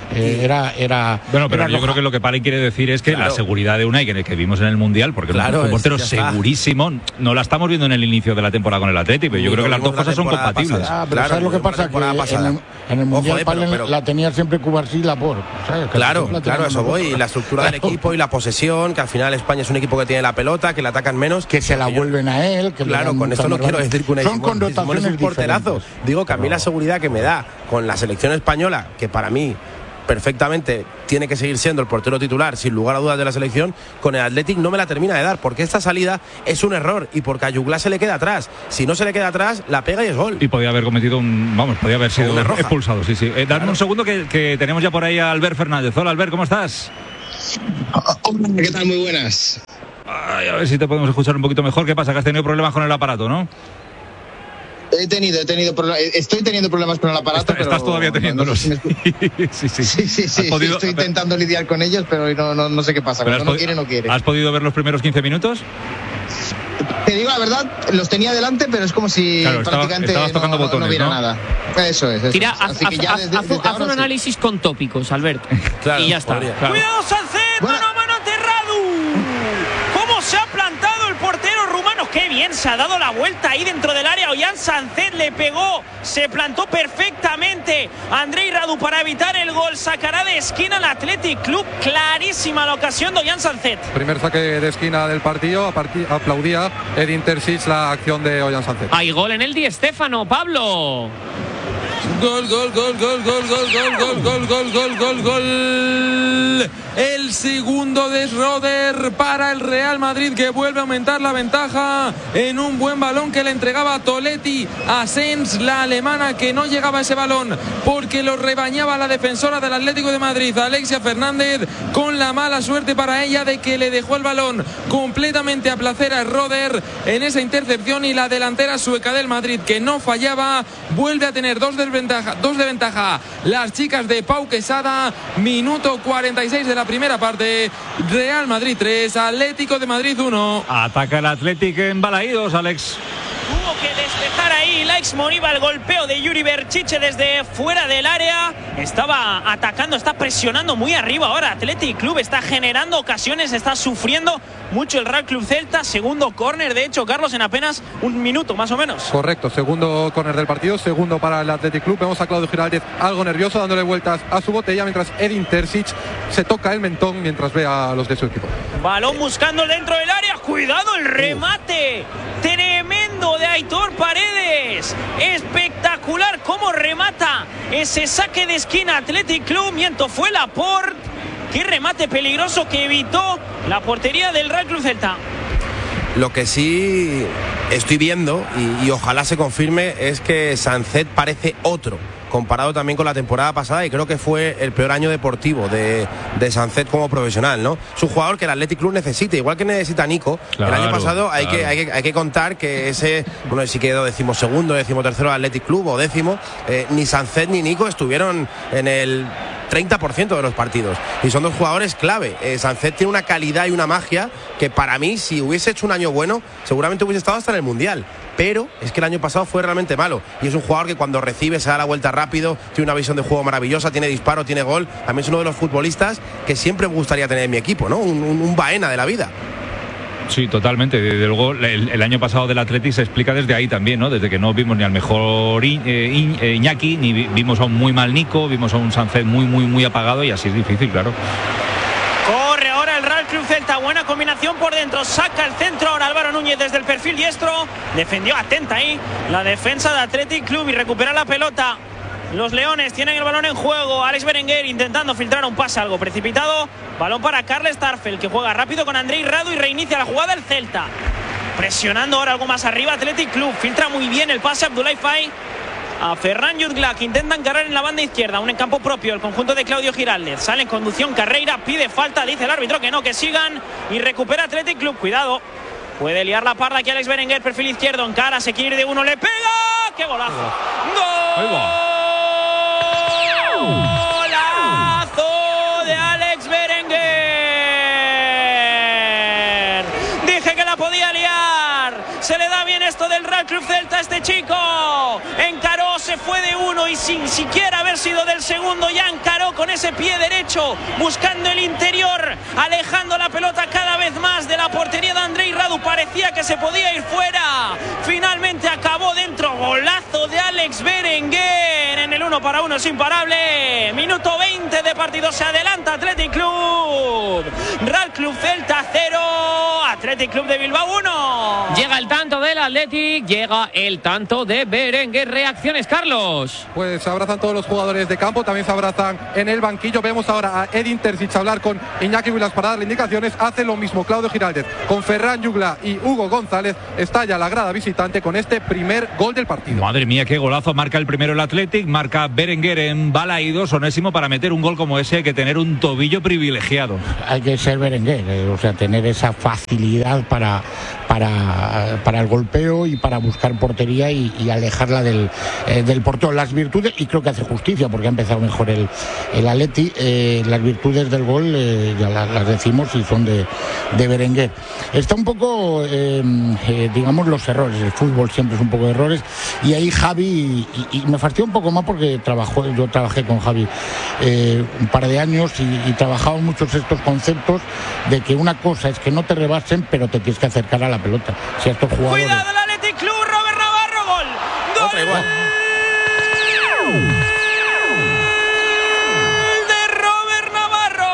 Eh, era, era. Bueno, pero era yo roja. creo que lo que Pali quiere decir es que Claro. la seguridad de Unai, que, que vimos en el Mundial, porque Claro, es un es- portero ya está. segurísimo, no la estamos viendo en el inicio de la temporada con el Atlético, pero yo Ni creo que lo las dos vimos la cosas son temporada compatibles. pasada. Ah, pero Claro, ¿sabes lo que la pasa? Que temporada en pasada. el, en el Mundial Ojo, eh, pero- Palen pero- la tenía siempre Cubarsí y Laporte. ¿sabes? Que Claro, siempre la claro, teníamos eso voy. nosotros. Y la estructura del Claro. equipo y la posesión, que al final España es un equipo que tiene la pelota, que le atacan menos. Que se la vuelven a él. Que le Claro, dan con esto no muchas quiero más- decir que Unai Son Simón- Simón es connotaciones un porterazo. diferentes. Digo que a mí Pero- la seguridad que me da con la selección española, que para mí perfectamente tiene que seguir siendo el portero titular, sin lugar a dudas, de la selección, con el Athletic no me la termina de dar, porque esta salida es un error y porque a Yugla se le queda atrás. Si no se le queda atrás, la pega y es gol. Y podía haber cometido un. Vamos, podía haber sido Una roja. expulsado, sí, sí. Eh, dame un segundo que, que tenemos ya por ahí a Albert Fernández. Hola, Albert, ¿cómo estás? Hombre, ¿qué tal? Muy buenas. Ay, a ver si te podemos escuchar un poquito mejor. ¿Qué pasa? Que has tenido problemas con el aparato, ¿no? He tenido, he tenido, proble- estoy teniendo problemas con el aparato. Está- pero estás todavía no- no teniéndolos. sé si me escu- sí, sí. Sí, sí, Has sí, podido- estoy intentando lidiar con ellos, pero no, no, no sé qué pasa. Pero Cuando has no podi- quiere, no quiere. ¿Has podido ver los primeros quince minutos? Te digo la verdad, los tenía delante, pero es como si Claro, estaba- prácticamente estabas no, tocando no- botones, no viera ¿no? nada. Eso es. Eso Tira, es. haz, Así que haz- ya haz- desde, haz- desde haz ahora un sí. análisis con tópicos, Albert. Claro, y ya está. podría. Claro. Cuidado, Sancet, mano a mano ante Radu. ¿Cómo se ha plantado el portero rumano? Qué bien, se ha dado la vuelta ahí dentro del área. Ollán Sancet le pegó, se plantó perfectamente Andrei Radu para evitar el gol. Sacará de esquina al Athletic Club. Clarísima la ocasión de Ollán Sancet. Primer saque de esquina del partido, aparti- aplaudía Edin Terzic la acción de Ollán Sánchez. Hay gol en el Di Stéfano, Pablo. Gol, gol, gol, gol, gol, gol, gol, gol, gol, gol, gol, gol, gol. El segundo de Schroeder para el Real Madrid, que vuelve a aumentar la ventaja en un buen balón que le entregaba Toletti a Sens, la alemana, que no llegaba a ese balón porque lo rebañaba la defensora del Atlético de Madrid, Alexia Fernández, con la mala suerte para ella de que le dejó el balón completamente a placer a Schroeder en esa intercepción, y la delantera sueca del Madrid, que no fallaba, vuelve a tener dos de ventaja, dos de ventaja las chicas de Pau Quesada. Minuto cuarenta y seis de la primera parte. Real Madrid tres, Atlético de Madrid uno. Ataca el Athletic en Balaídos, Alex. Tuvo que despejar ahí Laix Moriba, el golpeo de Yuri Berchiche desde fuera del área. Estaba atacando, está presionando muy arriba ahora. Athletic Club está generando ocasiones, está sufriendo mucho el Real Club Celta. Segundo córner, de hecho, Carlos, en apenas un minuto más o menos. Correcto, segundo córner del partido, segundo para el Athletic Club. Vemos a Claudio Giraldez algo nervioso, dándole vueltas a su botella, mientras Edin Terzic se toca el mentón mientras ve a los de su equipo. Balón buscando dentro del área. Cuidado el remate. Tremendo de Aitor Paredes. Espectacular cómo remata ese saque de esquina Athletic Club. Miento, fue Laporte. Qué remate peligroso que evitó la portería del Real Club Celta. Lo que sí estoy viendo, y, y ojalá se confirme, es que Sancet parece otro, comparado también con la temporada pasada, y creo que fue el peor año deportivo de, de Sancet como profesional, ¿no? Es un jugador que el Athletic Club necesita, igual que necesita Nico. Claro, el año pasado hay, claro. que, hay, que, hay que contar que ese, bueno, si quedó decimosegundo, decimotercero del Athletic Club o décimo, eh, ni Sancet ni Nico estuvieron en el treinta por ciento de los partidos, y son dos jugadores clave. eh, Sancet tiene una calidad y una magia que para mí, si hubiese hecho un año bueno, seguramente hubiese estado hasta en el Mundial, pero es que el año pasado fue realmente malo, y es un jugador que cuando recibe se da la vuelta rápido, tiene una visión de juego maravillosa, tiene disparo, tiene gol. A mí es uno de los futbolistas que siempre me gustaría tener en mi equipo, ¿no? Un, un, un Baena de la vida. Sí, totalmente. Desde luego, el, el año pasado del Athletic se explica desde ahí también, ¿no? Desde que no vimos ni al mejor I, eh, I, eh, Iñaki, ni vi, vimos a un muy mal Nico, vimos a un Sancet muy, muy, muy apagado, y así es difícil, claro. Corre ahora el Real Club Celta, buena combinación por dentro, saca el centro ahora Álvaro Núñez desde el perfil diestro, defendió atenta ahí la defensa de Athletic Club y recupera la pelota. Los Leones tienen el balón en juego. Alex Berenguer intentando filtrar un pase algo precipitado. Balón para Carles Starfelt, que juega rápido con Andrei Radu y reinicia la jugada el Celta. Presionando ahora algo más arriba Athletic Club. Filtra muy bien el pase a Abdoulaye Faye a Ferran Jutgla, que intenta encargar en la banda izquierda. Un en campo propio el conjunto de Claudio Giraldez. Sale en conducción Carreira, pide falta, dice el árbitro que no, que sigan, y recupera Athletic Club. Cuidado, puede liar la parda aquí Alex Berenguer, perfil izquierdo, encara, se quiere ir de uno, le pega. ¡Qué golazo! ¡Gol! ¡Golazo de Alex Berenguer! Dije que la podía liar. Se le da bien esto del Real Club Celta a este chico. Encaró, se fue de uno y sin siquiera haber sido del segundo ya encaró con ese pie derecho, buscando el interior, alejando la pelota cada vez más de la portería de Andrei Radu. Parecía que se podía ir fuera. Finalmente acabó dentro. Golazo de Alex Berenguer en el uno para uno, es imparable. Minuto veinte de partido, se adelanta Athletic Club. Real Club Celta cero, Athletic Club de Bilbao uno. Llega el tanto del Athletic, llega el tanto de Berenguer. Reacciones, Carlos. Pues se abrazan todos los jugadores de campo, también se abrazan en el banquillo. Vemos ahora a Edin Terzic hablar con Iñaki Williams para darle indicaciones. Hace lo mismo Claudio Giraldez con Ferran Jugla y Hugo González. Estalla la grada visitante con este primer gol del partido. Madre mía, qué golazo. Marca el primero el Athletic, marca Berenguer en Balaídos. Onésimo, para meter un gol como ese hay que tener un tobillo privilegiado. Hay que ser Berenguer, eh, o sea, tener esa facilidad para, para, para el golpeo y para buscar portería y, y alejarla del, eh, del portero. Las virtudes, y creo que hace justicia porque ha empezado mejor el, el Atleti, eh, las virtudes del gol eh, ya las, las decimos y son de, de Berenguer. Está un poco, eh, eh, digamos, los errores. El fútbol siempre es un poco de errores y ahí Javi, y, y me fastidia un poco más porque trabajó, yo trabajé con Javi eh, un par de años y, y trabajamos muchos estos conceptos de que una cosa es que no te rebasen, pero te tienes que acercar a la pelota. Si a estos jugadores... Cuidado el Athletic Club, Robert Navarro, gol. Gol. Otra igual. De Robert Navarro.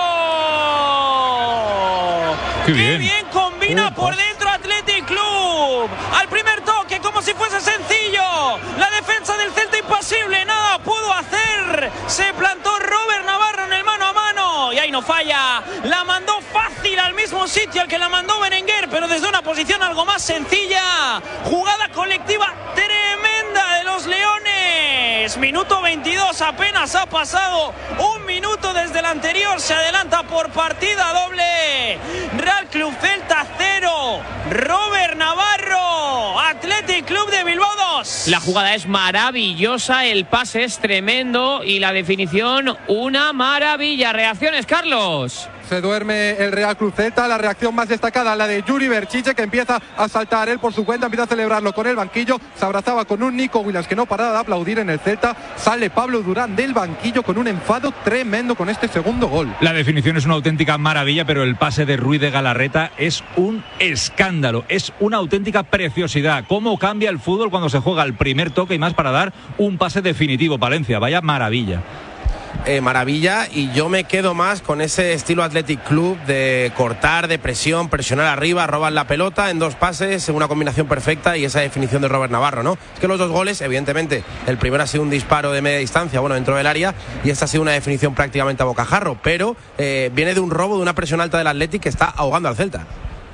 Qué bien. Qué bien combina por dentro Athletic Club. Al primer toque, como si fuese sencillo. La defensa del Celta impasible, nada pudo hacer. Se plantó Robert Navarro en el mano a mano y ahí no falla. La mandó fácil al mismo sitio al que la mandó Berenguer, pero desde una posición algo más sencilla. Jugada colectiva tremenda de los Leones. Minuto veintidós, apenas ha pasado un minuto desde el anterior. Se adelanta por partida doble. Real Club Celta cero, Robert Navarro, Athletic Club de Bilbao dos. La jugada es maravillosa, el pase es tremendo y la definición una maravilla. Reacciones, Carlos. Se duerme el Real Club Celta. La reacción más destacada, la de Yuri Berchiche, que empieza a saltar él por su cuenta, empieza a celebrarlo con el banquillo. Se abrazaba con un Nico Williams que no paraba de aplaudir en el Celta. Sale Pablo Durán del banquillo con un enfado tremendo con este segundo gol. La definición es una auténtica maravilla, pero el pase de Ruiz de Galarreta es un escándalo, es una auténtica preciosidad. Cómo cambia el fútbol cuando se juega el primer toque y más para dar un pase definitivo. Valencia, vaya maravilla. Eh, maravilla, y yo me quedo más con ese estilo Athletic Club de cortar, de presión, presionar arriba, robar la pelota en dos pases, una combinación perfecta, y esa definición de Robert Navarro, ¿no? Es que los dos goles, evidentemente, el primero ha sido un disparo de media distancia, bueno, dentro del área, y esta ha sido una definición prácticamente a bocajarro, pero eh, viene de un robo, de una presión alta del Athletic que está ahogando al Celta.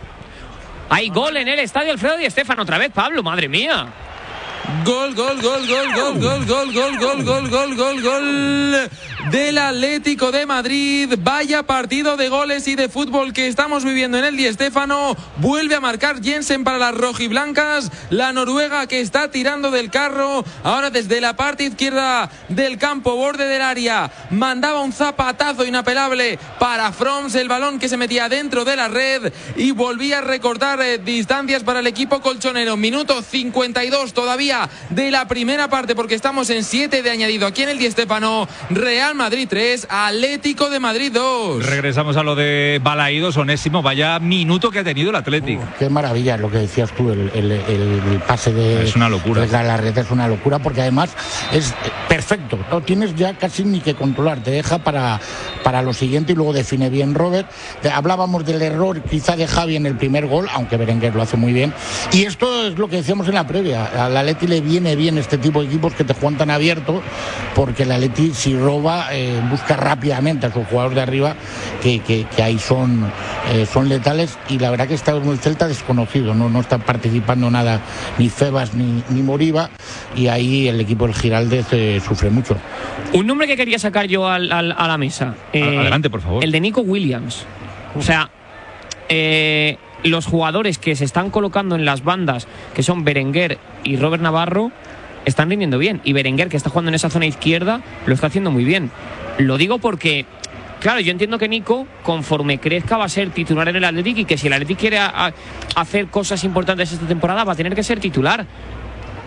Hay gol en el estadio Alfredo Di Stéfano otra vez, Pablo, madre mía. Gol, gol, gol, gol, gol, gol, gol, gol, gol, gol, gol, gol, gol del Atlético de Madrid. Vaya partido de goles y de fútbol que estamos viviendo en el Di Stéfano. Vuelve a marcar Jensen para las rojiblancas. La noruega que está tirando del carro. Ahora desde la parte izquierda del campo, borde del área. Mandaba un zapatazo inapelable para Froms. El balón que se metía dentro de la red y volvía a recortar eh, distancias para el equipo colchonero. Minuto cincuenta y dos todavía de la primera parte, porque estamos en siete de añadido aquí en el Di Stéfano. Real Madrid tres, Atlético de Madrid dos. Regresamos a lo de Balaídos. Onésimo, vaya minuto que ha tenido el Athletic. Oh, qué maravilla lo que decías tú, el, el, el, el pase de, es una locura. de Galarreta, es una locura, porque además es perfecto, no tienes ya casi ni que controlar, te deja para, para lo siguiente y luego define bien Robert. Hablábamos del error quizá de Javi en el primer gol, aunque Berenguer lo hace muy bien, y esto es lo que decíamos en la previa. Al Atleti le viene bien este tipo de equipos que te juegan tan abierto, porque el Atleti, si roba, eh, busca rápidamente a sus jugadores de arriba, que, que, que ahí son, eh, son letales, y la verdad que está en el Celta desconocido, no, no está participando nada ni Febas ni, ni Moriba, y ahí el equipo del Giraldez eh, sufre mucho. Un nombre que quería sacar yo al, al, a la mesa. Eh, Adelante, por favor. El de Nico Williams. O sea, eh, los jugadores que se están colocando en las bandas, que son Berenguer y Robert Navarro, están rindiendo bien. Y Berenguer, que está jugando en esa zona izquierda, lo está haciendo muy bien. Lo digo porque, claro, yo entiendo que Nico, conforme crezca, va a ser titular en el Athletic, y que si el Athletic quiere a, a hacer cosas importantes esta temporada, va a tener que ser titular.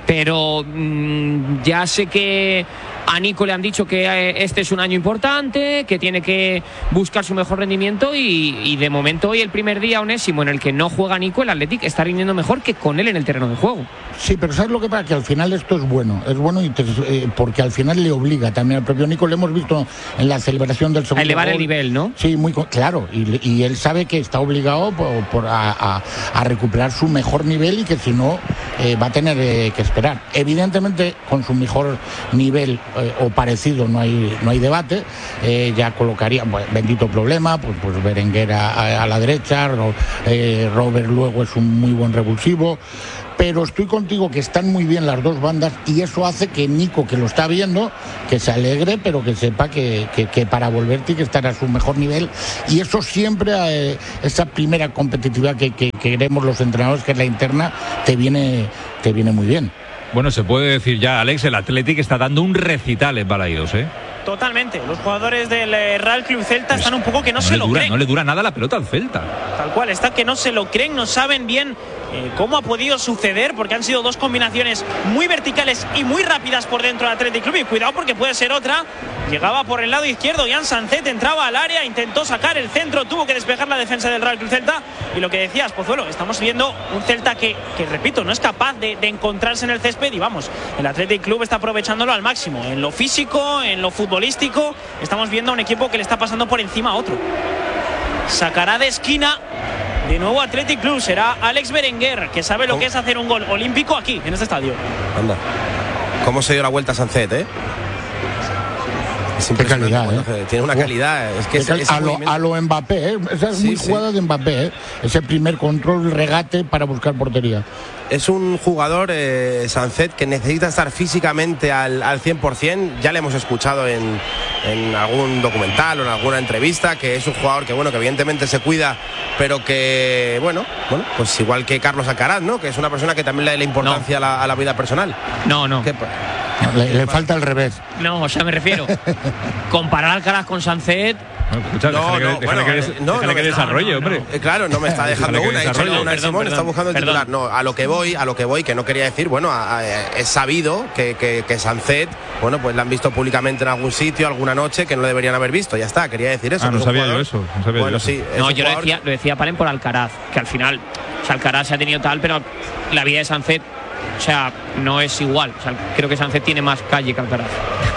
pero mmm, ya sé que a Nico le han dicho que eh, este es un año importante, que tiene que buscar su mejor rendimiento y, y de momento hoy el primer día onésimo en el que no juega Nico, el Athletic está rindiendo mejor que con él en el terreno de juego. Sí, pero ¿sabes lo que pasa? Que al final esto es bueno, es bueno y te, eh, porque al final le obliga también al propio Nico, lo hemos visto en la celebración del segundo a elevar gol. El nivel, ¿no? Sí, muy claro, y, y él sabe que está obligado por, por a, a, a recuperar su mejor nivel y que si no eh, va a tener eh, que esperar. Evidentemente con su mejor nivel eh, o parecido no hay no hay debate, eh, ya colocaría, pues, bendito problema, pues, pues Berenguer a, a la derecha, Ro, eh, Robert luego es un muy buen revulsivo. Pero estoy contigo que están muy bien las dos bandas y eso hace que Nico, que lo está viendo, que se alegre, pero que sepa que, que, que para volver tiene que estar a su mejor nivel. Y eso siempre, eh, esa primera competitividad que, que, que queremos los entrenadores, que es la interna, te viene, te viene muy bien. Bueno, se puede decir ya, Alex, el Athletic está dando un recital en Balaídos, ¿eh? Totalmente. Los jugadores del Real Club Celta pues están un poco que no, no se lo dura, creen. No le dura nada la pelota al Celta. Tal cual, está que no se lo creen, no saben bien eh, cómo ha podido suceder, porque han sido dos combinaciones muy verticales y muy rápidas por dentro del Athletic Club. Y cuidado porque puede ser otra. Llegaba por el lado izquierdo, Jan Sancet entraba al área, intentó sacar el centro, tuvo que despejar la defensa del Real Club Celta. Y lo que decías, Pozuelo, estamos viendo un Celta que, que repito, no es capaz de, de encontrarse en el césped. Y vamos, el Athletic Club está aprovechándolo al máximo, en lo físico, en lo futbolístico. Estamos viendo a un equipo que le está pasando por encima a otro. Sacará de esquina de nuevo Athletic Club. Será Alex Berenguer, que sabe lo que es hacer un gol olímpico aquí, en este estadio. Anda. ¿Cómo se dio la vuelta a Sancet, eh? Qué calidad, ¿eh? Tiene una calidad. Es que es, es a, lo, a lo Mbappé, ¿eh? Esa es sí, muy jugada sí. de Mbappé, ¿eh? Ese primer control, regate para buscar portería. Es un jugador, eh, Sancet, que necesita estar físicamente al, al cien por cien. Ya le hemos escuchado en, en algún documental o en alguna entrevista, que es un jugador que, bueno, que evidentemente se cuida, pero que, bueno, bueno, pues igual que Carlos Alcaraz, ¿no? Que es una persona que también le da la importancia no. a, la, a la vida personal. No, no. ¿Qué? No, le, le falta el revés. No, o sea, me refiero. Comparar Alcaraz con Sancet. No, escucha, no, déjale, no, que, bueno, déjale, que, no, déjale no que desarrolle, no, no, hombre. Eh, claro, no me está dejando una. Una perdón, Simón perdón, está buscando el perdón. titular. No, a lo que voy, a lo que voy, que no quería decir, bueno, a, a, es sabido que, que, que Sancet, bueno, pues la han visto públicamente en algún sitio, alguna noche, que no deberían haber visto. Ya está, quería decir eso. Ah, no, no sabía yo eso. No sabía bueno, yo sí. Eso. No, yo lo decía, lo decía Palen por Alcaraz, que al final, o sea, Alcaraz se ha tenido tal, pero la vida de Sancet, o sea, no es igual. O sea, creo que Sancet tiene más calle que Alcaraz.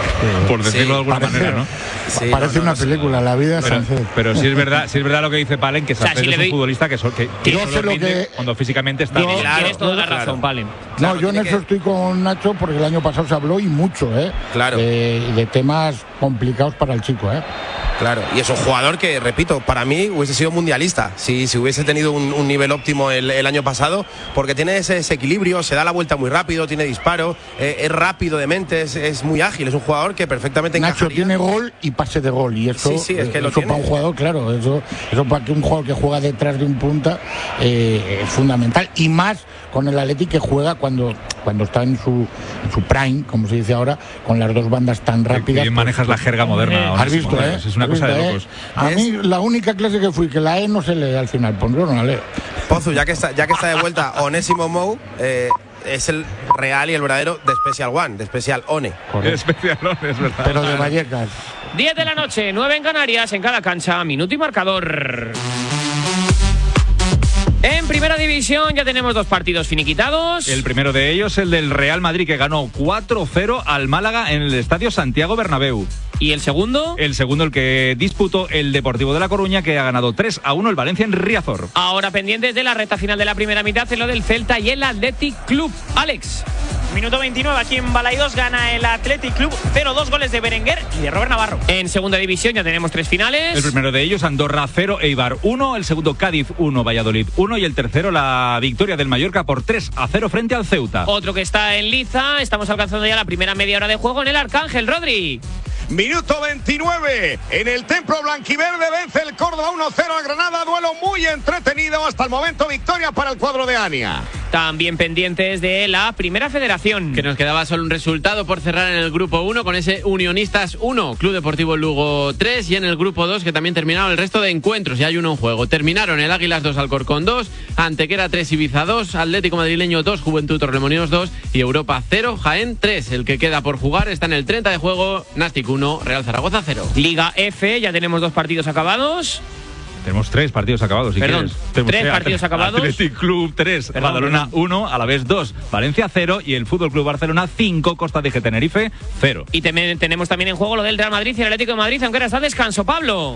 Por decirlo sí, de alguna parece, manera, ¿no? Sí, parece no, no, una no, película, la vida de Sancet. Pero sí es verdad, sí es verdad lo que dice Palen, que Sancet o sea, si es un doy... futbolista que, so, que, que yo sé lo que cuando físicamente está yo, bien. Claro, tienes toda la claro. razón, Palen. No, claro, yo en eso que... estoy con Nacho porque el año pasado se habló y mucho, ¿eh? Claro. De, de temas complicados para el chico, ¿eh? Claro, y es un jugador que, repito, para mí hubiese sido mundialista si, si hubiese tenido un, un nivel óptimo el, el año pasado, porque tiene ese, ese equilibrio, se da la vuelta muy rápido, tiene disparo, eh, es rápido de mente, es, es muy ágil, es un jugador que perfectamente Nacho encajaría. Tiene gol y pase de gol, y eso, sí, sí, es que eso lo tiene. Para un jugador, claro, eso, eso para que un jugador que juega detrás de un punta eh, es fundamental, y más con el Athletic que juega cuando, cuando está en su, en su prime, como se dice ahora, con las dos bandas tan rápidas. Bien manejas pues, la jerga moderna. Has visto, ¿eh? Es una cosa visto, de locos. ¿eh? A mí la única clase que fui, que la E no se lee al final, pues yo no la leo. Pozu, ya que está, ya que está de vuelta Onésimo Mou, eh, es el real y el verdadero de Special One, de Special One. De Special One, es verdad. Pero de Vallecas. diez de la noche, nueve en Canarias, en cada cancha, minuto y marcador. En primera división ya tenemos dos partidos finiquitados. El primero de ellos, el del Real Madrid, que ganó cuatro cero al Málaga en el Estadio Santiago Bernabéu. ¿Y el segundo? El segundo, el que disputó el Deportivo de La Coruña, que ha ganado tres a uno el Valencia en Riazor. Ahora pendientes de la recta final de la primera mitad, en lo del Celta y el Athletic Club. Alex. Minuto veintinueve, aquí en Balaídos gana el Athletic Club, cero dos goles de Berenguer y de Robert Navarro. En segunda división ya tenemos tres finales. El primero de ellos, Andorra cero, Eibar uno, el segundo Cádiz uno, Valladolid uno y el tercero la victoria del Mallorca por tres a cero frente al Ceuta. Otro que está en liza, estamos alcanzando ya la primera media hora de juego en el Arcángel, Rodri. Minuto veintinueve, en el Templo Blanquiverde vence el Córdoba uno cero al Granada, duelo muy entretenido hasta el momento, victoria para el cuadro de Ania. También pendientes de la Primera Federación. Que nos quedaba solo un resultado por cerrar en el grupo uno con ese Unionistas uno, Club Deportivo Lugo tres, y en el grupo dos que también terminaron el resto de encuentros y hay uno en juego. Terminaron el Águilas dos, Alcorcón dos, Antequera tres, Ibiza dos, Atlético Madrileño dos, Juventud Torremolinos dos y Europa cero, Jaén tres. El que queda por jugar está en el treinta de juego, Nastic uno, Real Zaragoza cero. Liga F, ya tenemos dos partidos acabados. Tenemos tres partidos acabados, si Perdón, quieres. tres partidos acabados. Athletic Club tres, Badalona uno, Alavés dos, Valencia cero y el Fútbol Club Barcelona cinco, Costa Dije Tenerife cero. Y te- tenemos también en juego lo del Real Madrid y el Atlético de Madrid, aunque ahora está al descanso, Pablo.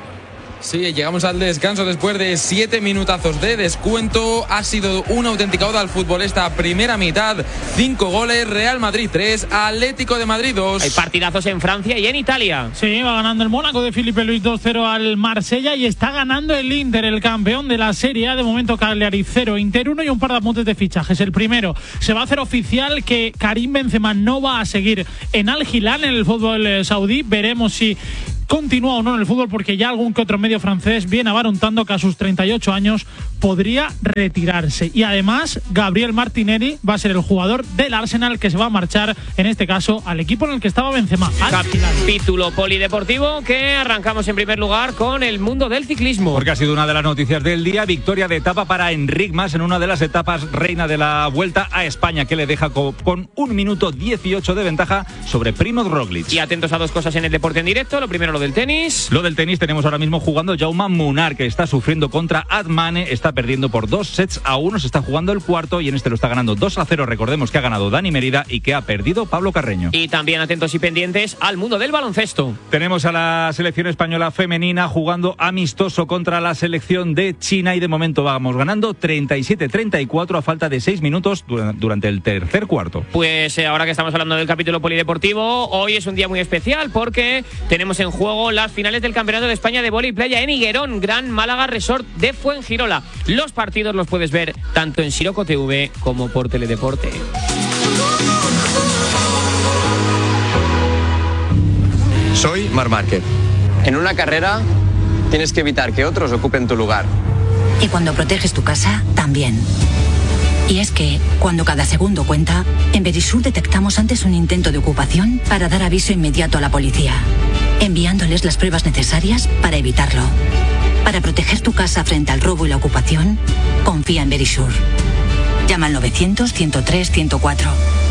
Sí, llegamos al descanso después de siete minutazos de descuento. Ha sido una auténtica oda al fútbol esta primera mitad. Cinco goles, Real Madrid tres, Atlético de Madrid dos. Hay partidazos en Francia y en Italia. Sí, va ganando el Mónaco de Filipe Luis dos cero al Marsella y está ganando el Inter, el campeón de la Serie A. De momento Cagliari cero, Inter uno y un par de apuntes de fichajes. El primero, se va a hacer oficial que Karim Benzema no va a seguir en Al Hilal, en el fútbol eh, saudí. Veremos si continúa o no en el fútbol, porque ya algún que otro medio francés viene abarantando que a sus treinta y ocho años podría retirarse. Y además, Gabriel Martinelli va a ser el jugador del Arsenal que se va a marchar, en este caso, al equipo en el que estaba Benzema. Capítulo polideportivo que arrancamos en primer lugar con el mundo del ciclismo. Porque ha sido una de las noticias del día, victoria de etapa para Enric Mas en una de las etapas reina de la Vuelta a España, que le deja co- con un minuto dieciocho de ventaja sobre Primoz Roglic. Y atentos a dos cosas en el deporte en directo. Lo primero, lo del tenis. Lo del tenis, tenemos ahora mismo jugando Jaume Munar, que está sufriendo contra Admane, está perdiendo por dos sets a uno, se está jugando el cuarto y en este lo está ganando dos a cero. Recordemos que ha ganado Dani Merida y que ha perdido Pablo Carreño. Y también atentos y pendientes al mundo del baloncesto. Tenemos a la selección española femenina jugando amistoso contra la selección de China y de momento vamos ganando treinta y siete a treinta y cuatro a falta de seis minutos durante el tercer cuarto. Pues eh, ahora que estamos hablando del capítulo polideportivo, hoy es un día muy especial porque tenemos en juego las finales del Campeonato de España de Vóley Playa en Higuerón, Gran Málaga Resort de Fuengirola. Los partidos los puedes ver tanto en Siroco T V como por Teledeporte. Soy Marc Márquez. En una carrera tienes que evitar que otros ocupen tu lugar. Y cuando proteges tu casa, también. Y es que, cuando cada segundo cuenta, en Verisur detectamos antes un intento de ocupación para dar aviso inmediato a la policía, enviándoles las pruebas necesarias para evitarlo. Para proteger tu casa frente al robo y la ocupación, confía en Verisur. Llama al novecientos, ciento tres, ciento cuatro.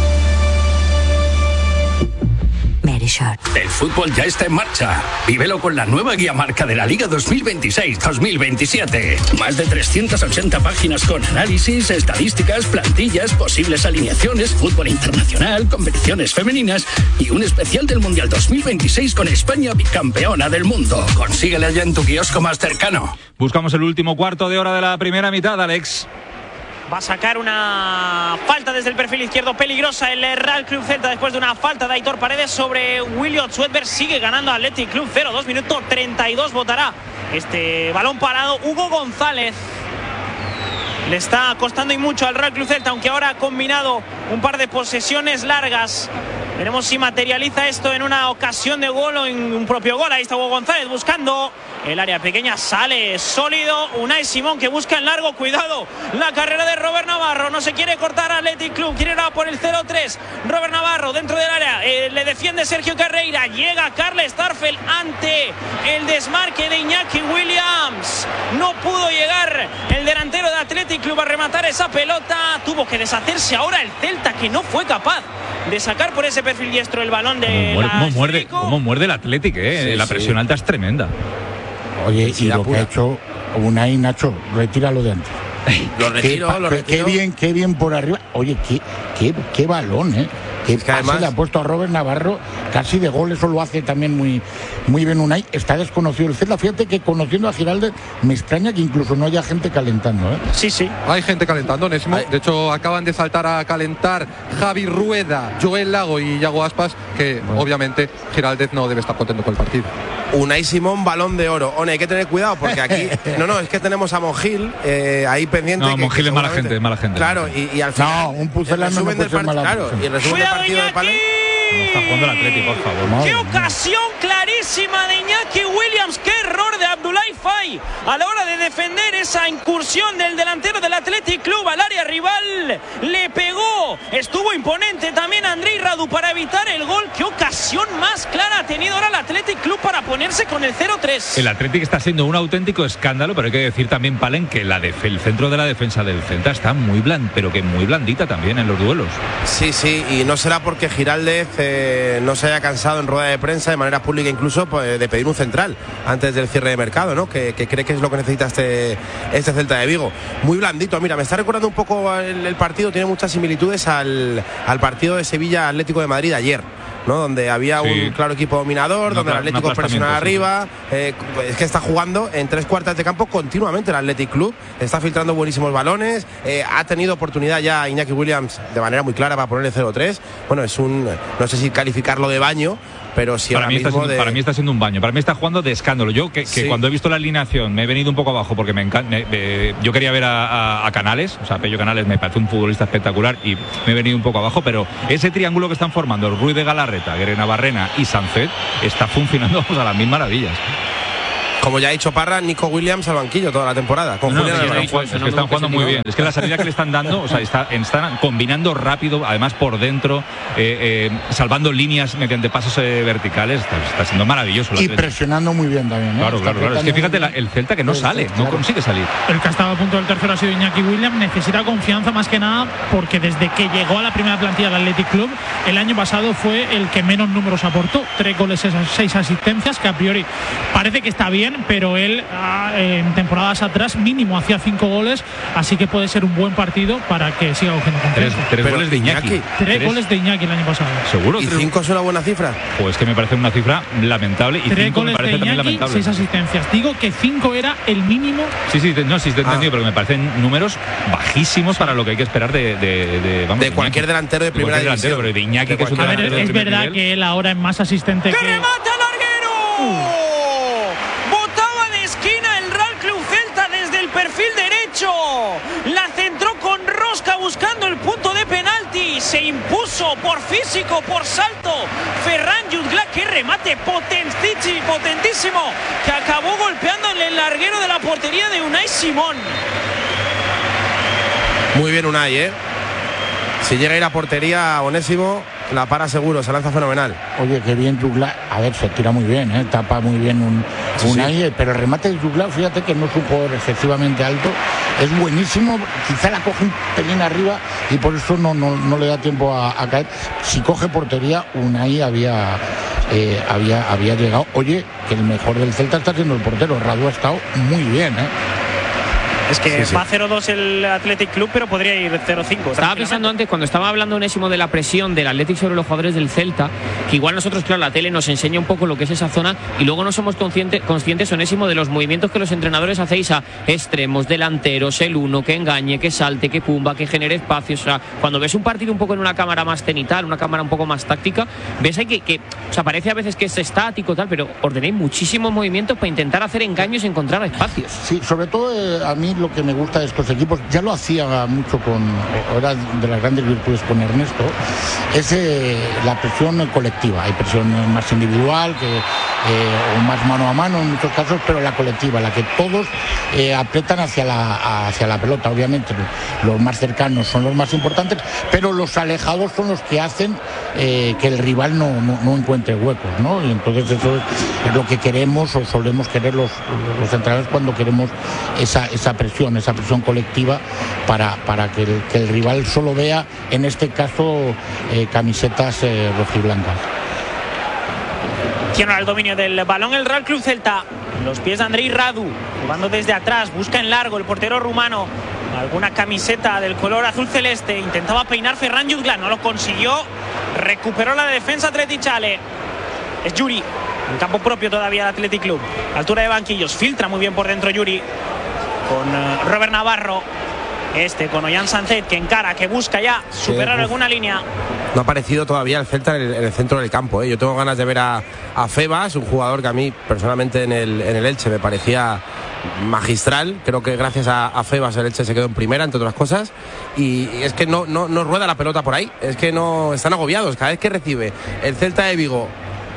Verisur. El fútbol ya está en marcha. Vívelo con la nueva guía marca de la Liga dos mil veintiséis dos mil veintisiete. Más de trescientas ochenta páginas con análisis, estadísticas, plantillas, posibles alineaciones, fútbol internacional, competiciones femeninas y un especial del Mundial dos mil veintiséis con España bicampeona del mundo. Consíguela ya en tu kiosco más cercano. Buscamos el último cuarto de hora de la primera mitad, Alex. Va a sacar una falta desde el perfil izquierdo peligrosa el Real Club Celta después de una falta de Aitor Paredes sobre William Swedberg. Sigue ganando Athletic Club cero dos minutos treinta y dos. Votará este balón parado Hugo González. Le está costando y mucho al Real Club Celta, aunque ahora ha combinado un par de posesiones largas. Veremos si materializa esto en una ocasión de gol o en un propio gol. Ahí está Hugo González buscando el área pequeña, sale sólido. Unai Simón que busca en largo, cuidado. La carrera de Robert Navarro, no se quiere cortar Athletic Club, quiere ir a por el cero tres. Robert Navarro dentro del área, eh, le defiende Sergio Carreira. Llega Carles Starfel ante el desmarque de Iñaki Williams. No pudo llegar el delantero de Athletic Club a rematar esa pelota. Tuvo que deshacerse ahora el Celta, que no fue capaz de sacar por ese perfil diestro el balón de ¿Cómo, la cómo muerde, cómo muerde el Athletic, eh? Sí, la presión sí. alta es tremenda. Oye, y lo que ha hecho Unai, Nacho, retíralo de antes. Lo retiro, qué, lo qué- retiro. Qué bien, qué bien por arriba. Oye, qué, qué, qué balón, ¿eh? Qué pase además- le ha puesto a Robert Navarro, casi de gol, eso lo hace también muy, muy bien Unai. Está desconocido el Celta. Fíjate que conociendo a Giraldez, me extraña que incluso no haya gente calentando, ¿eh? Sí, sí. Hay gente calentando, Onésimo. De hecho, acaban de saltar a calentar Javi Rueda, Joel Lago y Yago Aspas, que obviamente Giraldez no debe estar contento con el partido. Unai Simón, balón de oro. One, hay que tener cuidado porque aquí. No, no, es que tenemos a Monjil eh, ahí pendiente. No, que- Monjil que es mala seguramente- gente, es mala gente. Claro, y, y al final. No, un pucelano el no resumen puede del ser part- mala Claro, persona. y el resumen del Cuidado, partido de Iñaki. Palen. Está jugando el Athletic, por favor. ¡Qué ocasión clarísima de Iñaki Williams! ¡Qué error de Abdoulaye Faye a la hora de defender esa incursión del delantero del Athletic Club al área rival. Le pegó, estuvo imponente también Andrei Radu para evitar el gol. Qué ocasión más clara ha tenido ahora el Athletic Club para ponerse con el cero tres. El Athletic está siendo un auténtico escándalo, pero hay que decir también, Palen, que la def- el centro de la defensa del Celta está muy bland, pero que muy blandita también en los duelos. Sí, sí, y no será porque Giraldez eh, no se haya cansado en rueda de prensa de manera pública incluso pues, de pedir un central antes del cierre de mercado, ¿no? Que, que cree que es lo que necesita este, este Celta de Vigo. Muy blandito, mira, me está recordando un poco el, el partido, tiene muchas similitudes al, al partido de Sevilla Atlético de Madrid ayer, ¿no? Donde había sí. un claro equipo dominador, no, donde el Atlético presiona arriba, sí. eh, es que está jugando en tres cuartas de campo continuamente el Athletic Club, está filtrando buenísimos balones, eh, ha tenido oportunidad ya Iñaki Williams de manera muy clara para ponerle cero tres. Bueno, es un, no sé si calificarlo de baño, pero sí para ahora mí mismo está siendo, de... para mí está siendo un baño, para mí está jugando de escándalo. Yo que, que sí. cuando he visto la alineación me he venido un poco abajo porque me encanta, eh, yo quería ver a, a, a Canales, o sea, Pello Canales me parece un futbolista espectacular y me he venido un poco abajo, pero ese triángulo que están formando el Ruiz de Galarreta, Guerena Barrena y Sancet está funcionando a las mil maravillas. Como ya ha dicho Parra, Nico Williams al banquillo toda la temporada. Con no, Julián no, es, es que están jugando muy bien. Es que la salida que le están dando, o sea, está, están combinando rápido, además por dentro, eh, eh, salvando líneas mediante pasos eh, verticales. Está, está siendo maravilloso. Y presionando muy bien también. ¿eh? Claro, claro, claro. Es que fíjate, la, el Celta que no sí, sale, sí, claro. no consigue salir. El que ha estado a punto del tercero ha sido Iñaki Williams. Necesita confianza más que nada porque desde que llegó a la primera plantilla del Athletic Club, el año pasado fue el que menos números aportó. Tres goles, seis asistencias, que a priori parece que está bien, pero él en temporadas atrás mínimo hacía cinco goles, así que puede ser un buen partido para que siga cogiendo confianza. Tres, tres goles de Iñaki. Tres, tres goles de Iñaki el año pasado. ¿Seguro? ¿Y cinco es una buena cifra? Pues que me parece una cifra lamentable. Y tres cinco goles me parece de Iñaki, también lamentable. seis asistencias. Digo que cinco era el mínimo. Sí, sí, no, sí, te he entendido, ah. pero me parecen números bajísimos para lo que hay que esperar de, de, de, vamos, de cualquier Iñaki. delantero de primera de división. Pero de Iñaki, de que es un A ver, delantero es de primer verdad nivel. que él ahora es más asistente ¡Que que... remata larguero! Uh. Botaba de esquina el Real Club Celta desde el perfil derecho. La centró con rosca buscando el punto de penalti. Se impuso por físico, por salto. Ferran Jutgla, qué remate potentísimo, potentísimo, que acabó golpeándole el larguero de la portería de Unai Simón. Muy bien Unai, ¿eh? Si llega a ir a portería Onésimo, la para seguro, se lanza fenomenal. Oye, qué bien Jutgla. A ver, se tira muy bien, ¿eh? Tapa muy bien un, sí, un sí. aire, pero el remate de Jutgla, fíjate que no es un jugador excesivamente alto. Es buenísimo, quizá la coge un pelín arriba y por eso no, no, no le da tiempo a, a caer. Si coge portería, Unai había, eh, había, había llegado. Oye, que el mejor del Celta está siendo el portero. Radu ha estado muy bien, ¿eh? Es que Sí, sí. va cero dos el Athletic Club, pero podría ir cero cinco. Estaba pensando antes, cuando estaba hablando Onésimo de la presión del Athletic sobre los jugadores del Celta, que igual nosotros, claro, la tele nos enseña un poco lo que es esa zona y luego no somos consciente, conscientes, Onésimo, de los movimientos que los entrenadores hacéis a extremos, delanteros, el uno, que engañe, que salte, que pumba, que genere espacios. O sea, cuando ves un partido un poco en una cámara más cenital, una cámara un poco más táctica, ves ahí que, que o sea, parece a veces que es estático, tal, pero ordenéis muchísimos movimientos para intentar hacer engaños y encontrar espacios. Sí, sobre todo eh, a mí lo que me gusta de estos equipos, ya lo hacía mucho con, era de las grandes virtudes con Ernesto, es eh, la presión colectiva. Hay presión más individual que, eh, o más mano a mano en muchos casos, pero la colectiva, la que todos eh, apretan hacia la, hacia la pelota. Obviamente los más cercanos son los más importantes, pero los alejados son los que hacen eh, que el rival no, no, no encuentre huecos, ¿no? Y entonces eso es, es lo que queremos o solemos querer los, los entrenadores cuando queremos esa, esa presión, esa presión colectiva para, para que, el, que el rival solo vea, en este caso, eh, camisetas eh, rojiblancas. Tiene el dominio del balón el Real Club Celta. Los pies de Andrei Radu, jugando desde atrás, busca en largo el portero rumano alguna camiseta del color azul celeste. Intentaba peinar Ferran Jutgla, no lo consiguió. Recuperó la defensa Tretichale. Es Yuri, en campo propio todavía el Athletic Club. Altura de banquillos, filtra muy bien por dentro Yuri. Con uh, Robert Navarro. Este con Ollán Sancet, que encara, que busca ya superar sí, alguna línea. No ha aparecido todavía el Celta en el, en el centro del campo, ¿eh? Yo tengo ganas de ver a, a Febas, un jugador que a mí personalmente en el, en el Elche me parecía magistral. Creo que gracias a, a Febas el Elche se quedó en primera, entre otras cosas. Y, y es que no, no, no rueda la pelota por ahí. Es que no están agobiados. Cada vez que recibe el Celta de Vigo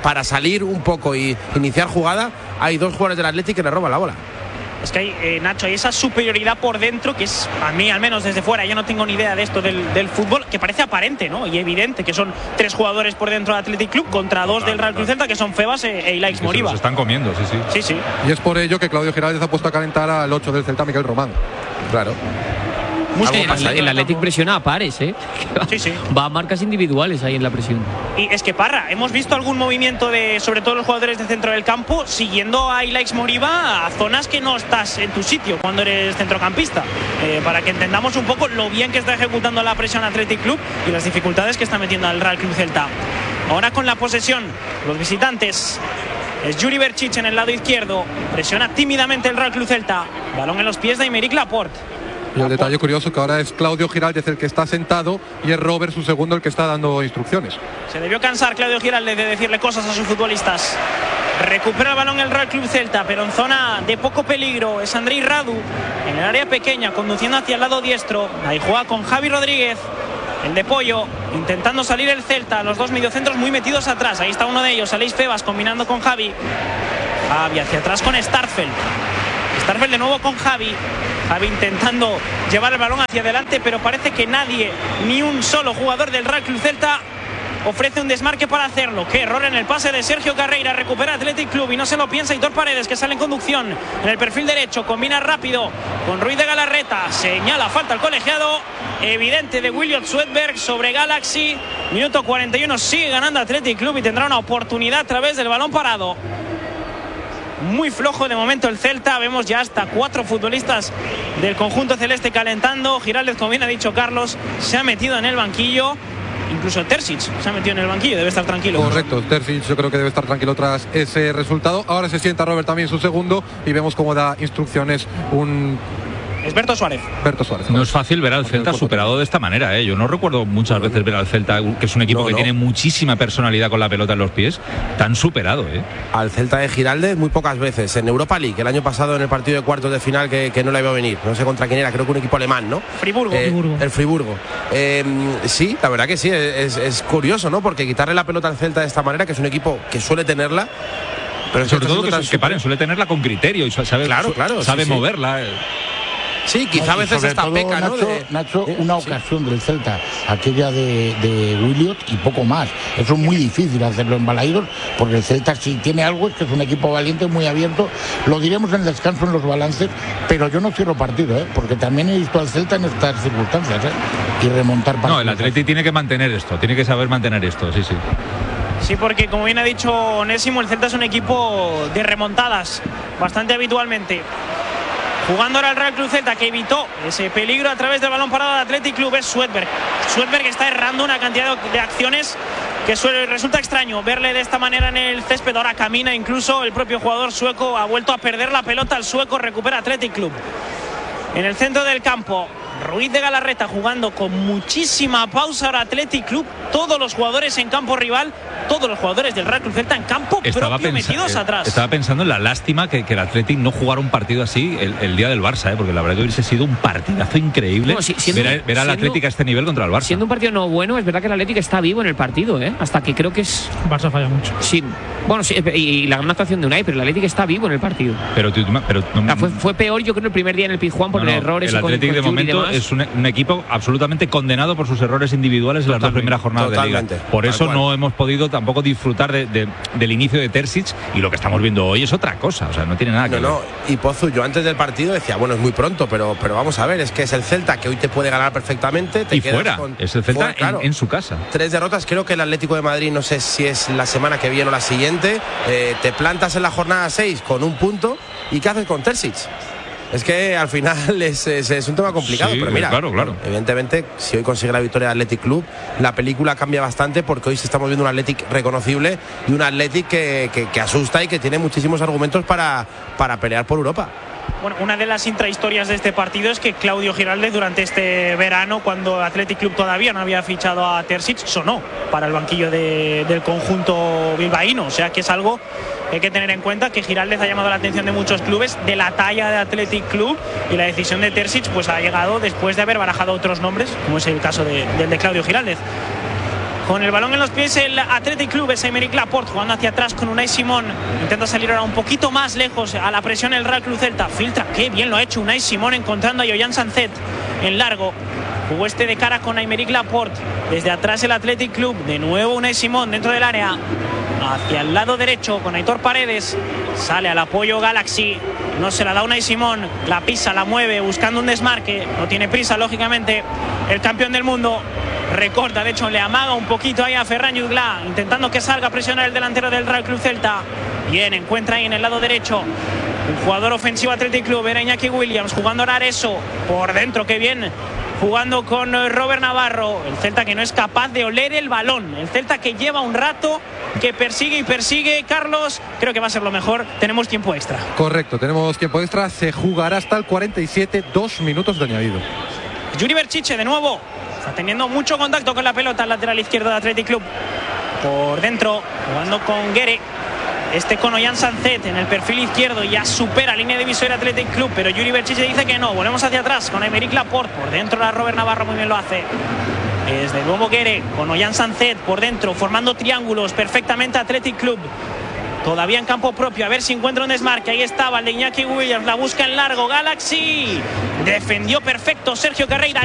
para salir un poco y iniciar jugada, hay dos jugadores del Athletic que le roban la bola. Es que hay, eh, Nacho, hay esa superioridad por dentro que es, a mí al menos desde fuera, yo no tengo ni idea de esto del, del fútbol, que parece aparente, ¿no? Y evidente, que son tres jugadores por dentro del Athletic Club contra dos del Real Cruz Celta, que son Febas e, e Ilaix Moriba. Se están comiendo, sí, sí. Sí, sí. Y es por ello que Claudio Giraldez ha puesto a calentar al ocho del Celta, Miguel Román. Claro. Sí, el, el Athletic presiona a pares, ¿eh? Sí, sí. Va a marcas individuales ahí en la presión. Y es que, Parra, hemos visto algún movimiento de, sobre todo los jugadores de centro del campo, siguiendo a Ilaix Moriba a zonas que no estás en tu sitio cuando eres centrocampista. Eh, para que entendamos un poco lo bien que está ejecutando la presión Athletic Club y las dificultades que está metiendo al Real Club Celta. Ahora con la posesión, los visitantes. Es Yuri Berchich en el lado izquierdo. Presiona tímidamente el Real Club Celta. Balón en los pies de Aymeric Laporte. Y el detalle curioso que ahora es Claudio Giraldez el que está sentado y es Robert, su segundo, el que está dando instrucciones. Se debió cansar Claudio Giraldez de decirle cosas a sus futbolistas. Recupera el balón el Real Club Celta, pero en zona de poco peligro es Andrei Radu en el área pequeña, conduciendo hacia el lado diestro. Ahí juega con Javi Rodríguez, el de Pollo, intentando salir el Celta. Los dos mediocentros muy metidos atrás. Ahí está uno de ellos, Aleix Febas, combinando con Javi. Javi hacia atrás con Starfelt. Starfelt de nuevo con Javi. Javi intentando llevar el balón hacia adelante, pero parece que nadie, ni un solo jugador del Real Club Celta ofrece un desmarque para hacerlo. Qué error en el pase de Sergio Carreira. Recupera Athletic Club y no se lo piensa Hitor Paredes, que sale en conducción en el perfil derecho. Combina rápido con Ruiz de Galarreta. Señala falta al colegiado evidente de Williot Swedberg sobre Galaxy. Minuto cuarenta y uno. Sigue ganando Athletic Club y tendrá una oportunidad a través del balón parado. Muy flojo de momento el Celta. Vemos ya hasta cuatro futbolistas del conjunto celeste calentando. Giraldez, como bien ha dicho Carlos, se ha metido en el banquillo. Incluso Terzic se ha metido en el banquillo, debe estar tranquilo. Correcto, Terzic yo creo que debe estar tranquilo tras ese resultado. Ahora se sienta Robert también su segundo y vemos cómo da instrucciones un... Es Berto Suárez. Berto Suárez. No es fácil ver al Celta superado de esta manera, ¿eh? Yo no recuerdo muchas veces ver al Celta, que es un equipo no, que no. tiene muchísima personalidad con la pelota en los pies, tan superado, ¿eh? Al Celta de Giraldez muy pocas veces. En Europa League, el año pasado en el partido de cuartos de final que, que no le iba a venir. No sé contra quién era, creo que un equipo alemán, ¿no? Friburgo. Eh, Friburgo. El Friburgo. Eh, sí, la verdad que sí, es, es curioso, ¿no? Porque quitarle la pelota al Celta de esta manera, que es un equipo que suele tenerla, pero sobre todo que, que, que paren, suele tenerla con criterio y sabe, claro, claro, sabe sí, moverla. Sí. Sí, quizá a veces esta peca, ¿no? Nacho, De... Nacho ¿Eh? una sí. ocasión del Celta, aquella de, de Williot y poco más. Eso es muy difícil hacerlo en Balaidos, porque el Celta si tiene algo es que es un equipo valiente, muy abierto. Lo diremos en el descanso, en los balances, pero yo no cierro partido, ¿eh? Porque también he visto al Celta en estas circunstancias, ¿eh? Y remontar partidos. No, el Atleti tiene que mantener esto, tiene que saber mantener esto, sí, sí. Sí, porque como bien ha dicho Onésimo, el Celta es un equipo de remontadas bastante habitualmente. Jugando ahora el Real Club Celta, que evitó ese peligro a través del balón parado del Athletic Club, es Swedberg. Swedberg está errando una cantidad de acciones que suele, resulta extraño verle de esta manera en el césped. Ahora camina, incluso el propio jugador sueco ha vuelto a perder la pelota. El sueco recupera Athletic Club. En el centro del campo, Ruiz de Galarreta jugando con muchísima pausa ahora Athletic Club. Todos los jugadores en campo rival, todos los jugadores del Real Club Celta en campo estaba propio metidos eh, atrás. Estaba pensando en la lástima que, que el Athletic no jugara un partido así el, el día del Barça, ¿eh? Porque la verdad que hubiese sido un partidazo increíble. Bueno, si, siendo, ver, ver al Athletic a este nivel contra el Barça. Siendo un partido no bueno, es verdad que el Athletic está vivo en el partido, ¿eh? Hasta que creo que es... Barça falla mucho. Sí, bueno, sí, y, y la gran actuación de Unai, pero el Athletic está vivo en el partido. Pero, pero no, o sea, fue, fue peor, yo creo, el primer día en el Pizjuán por no, no, errores. El Athletic con, con de momento es un, un equipo absolutamente condenado por sus errores individuales en las dos primeras jornadas Totalmente. de Liga. Por eso no hemos podido tampoco disfrutar de, de, del inicio de Terzic, y lo que estamos viendo hoy es otra cosa, o sea, no tiene nada que no, ver. No, y Pozu, yo antes del partido decía, bueno, es muy pronto, pero, pero vamos a ver, es que es el Celta que hoy te puede ganar perfectamente. Te y fuera, con, es el Celta fuera, claro, en, en su casa. Tres derrotas, creo que el Atlético de Madrid, no sé si es la semana que viene o la siguiente, eh, te plantas en la jornada seis con un punto, ¿y qué haces con Terzic? Es que al final es, es, es un tema complicado, sí, pero mira, claro, claro. evidentemente, si hoy consigue la victoria del Athletic Club, la película cambia bastante, porque hoy estamos viendo un Athletic reconocible y un Athletic que, que, que asusta y que tiene muchísimos argumentos para, para pelear por Europa. Bueno, una de las intrahistorias de este partido es que Claudio Giraldez durante este verano, cuando Athletic Club todavía no había fichado a Terzic, sonó para el banquillo de, del conjunto bilbaíno. O sea que es algo que hay que tener en cuenta, que Giraldez ha llamado la atención de muchos clubes de la talla de Athletic Club, y la decisión de Terzic pues ha llegado después de haber barajado otros nombres, como es el caso de, del de Claudio Giraldez. Con el balón en los pies el Athletic Club, es Aymeric Laporte jugando hacia atrás con Unai Simón. Intenta salir ahora un poquito más lejos a la presión el Real Club Celta. Filtra, qué bien lo ha hecho Unai Simón encontrando a Yoyan Sanzet en largo. Jugó este de cara con Aymeric Laporte. Desde atrás el Athletic Club. De nuevo Unai Simón dentro del área. Hacia el lado derecho con Aitor Paredes. Sale al apoyo Galaxy. No se la da Unai Simón. La pisa, la mueve buscando un desmarque. No tiene prisa, lógicamente. El campeón del mundo. Recorta, de hecho le amaga un poquito ahí a Ferran Jutgla, intentando que salga a presionar el delantero del Real Club Celta. Bien, encuentra ahí en el lado derecho un jugador ofensivo Athletic Club, era Iñaki Williams, jugando ahora Areso por dentro, qué bien, jugando con Robert Navarro. El Celta que no es capaz de oler el balón, el Celta que lleva un rato, que persigue y persigue. Carlos, creo que va a ser lo mejor, tenemos tiempo extra. Correcto, tenemos tiempo extra, se jugará hasta el cuarenta y siete, dos minutos de añadido. Yuri Berchiche de nuevo. Está teniendo mucho contacto con la pelota al lateral izquierdo de Athletic Club. Por dentro, jugando con Guere. Este con Ollán Sanzet en el perfil izquierdo. Ya supera línea divisoria Athletic Club. Pero Yuri Berchiche dice que no. Volvemos hacia atrás con Aymeric Laporte. Por dentro la Robert Navarro muy bien lo hace. Es de nuevo Guere con Ollán Sanzet por dentro. Formando triángulos perfectamente Athletic Club. Todavía en campo propio, a ver si encuentra un desmarque. Ahí estaba el de Iñaki Williams, la busca en largo. Galaxy defendió perfecto Sergio Carreira.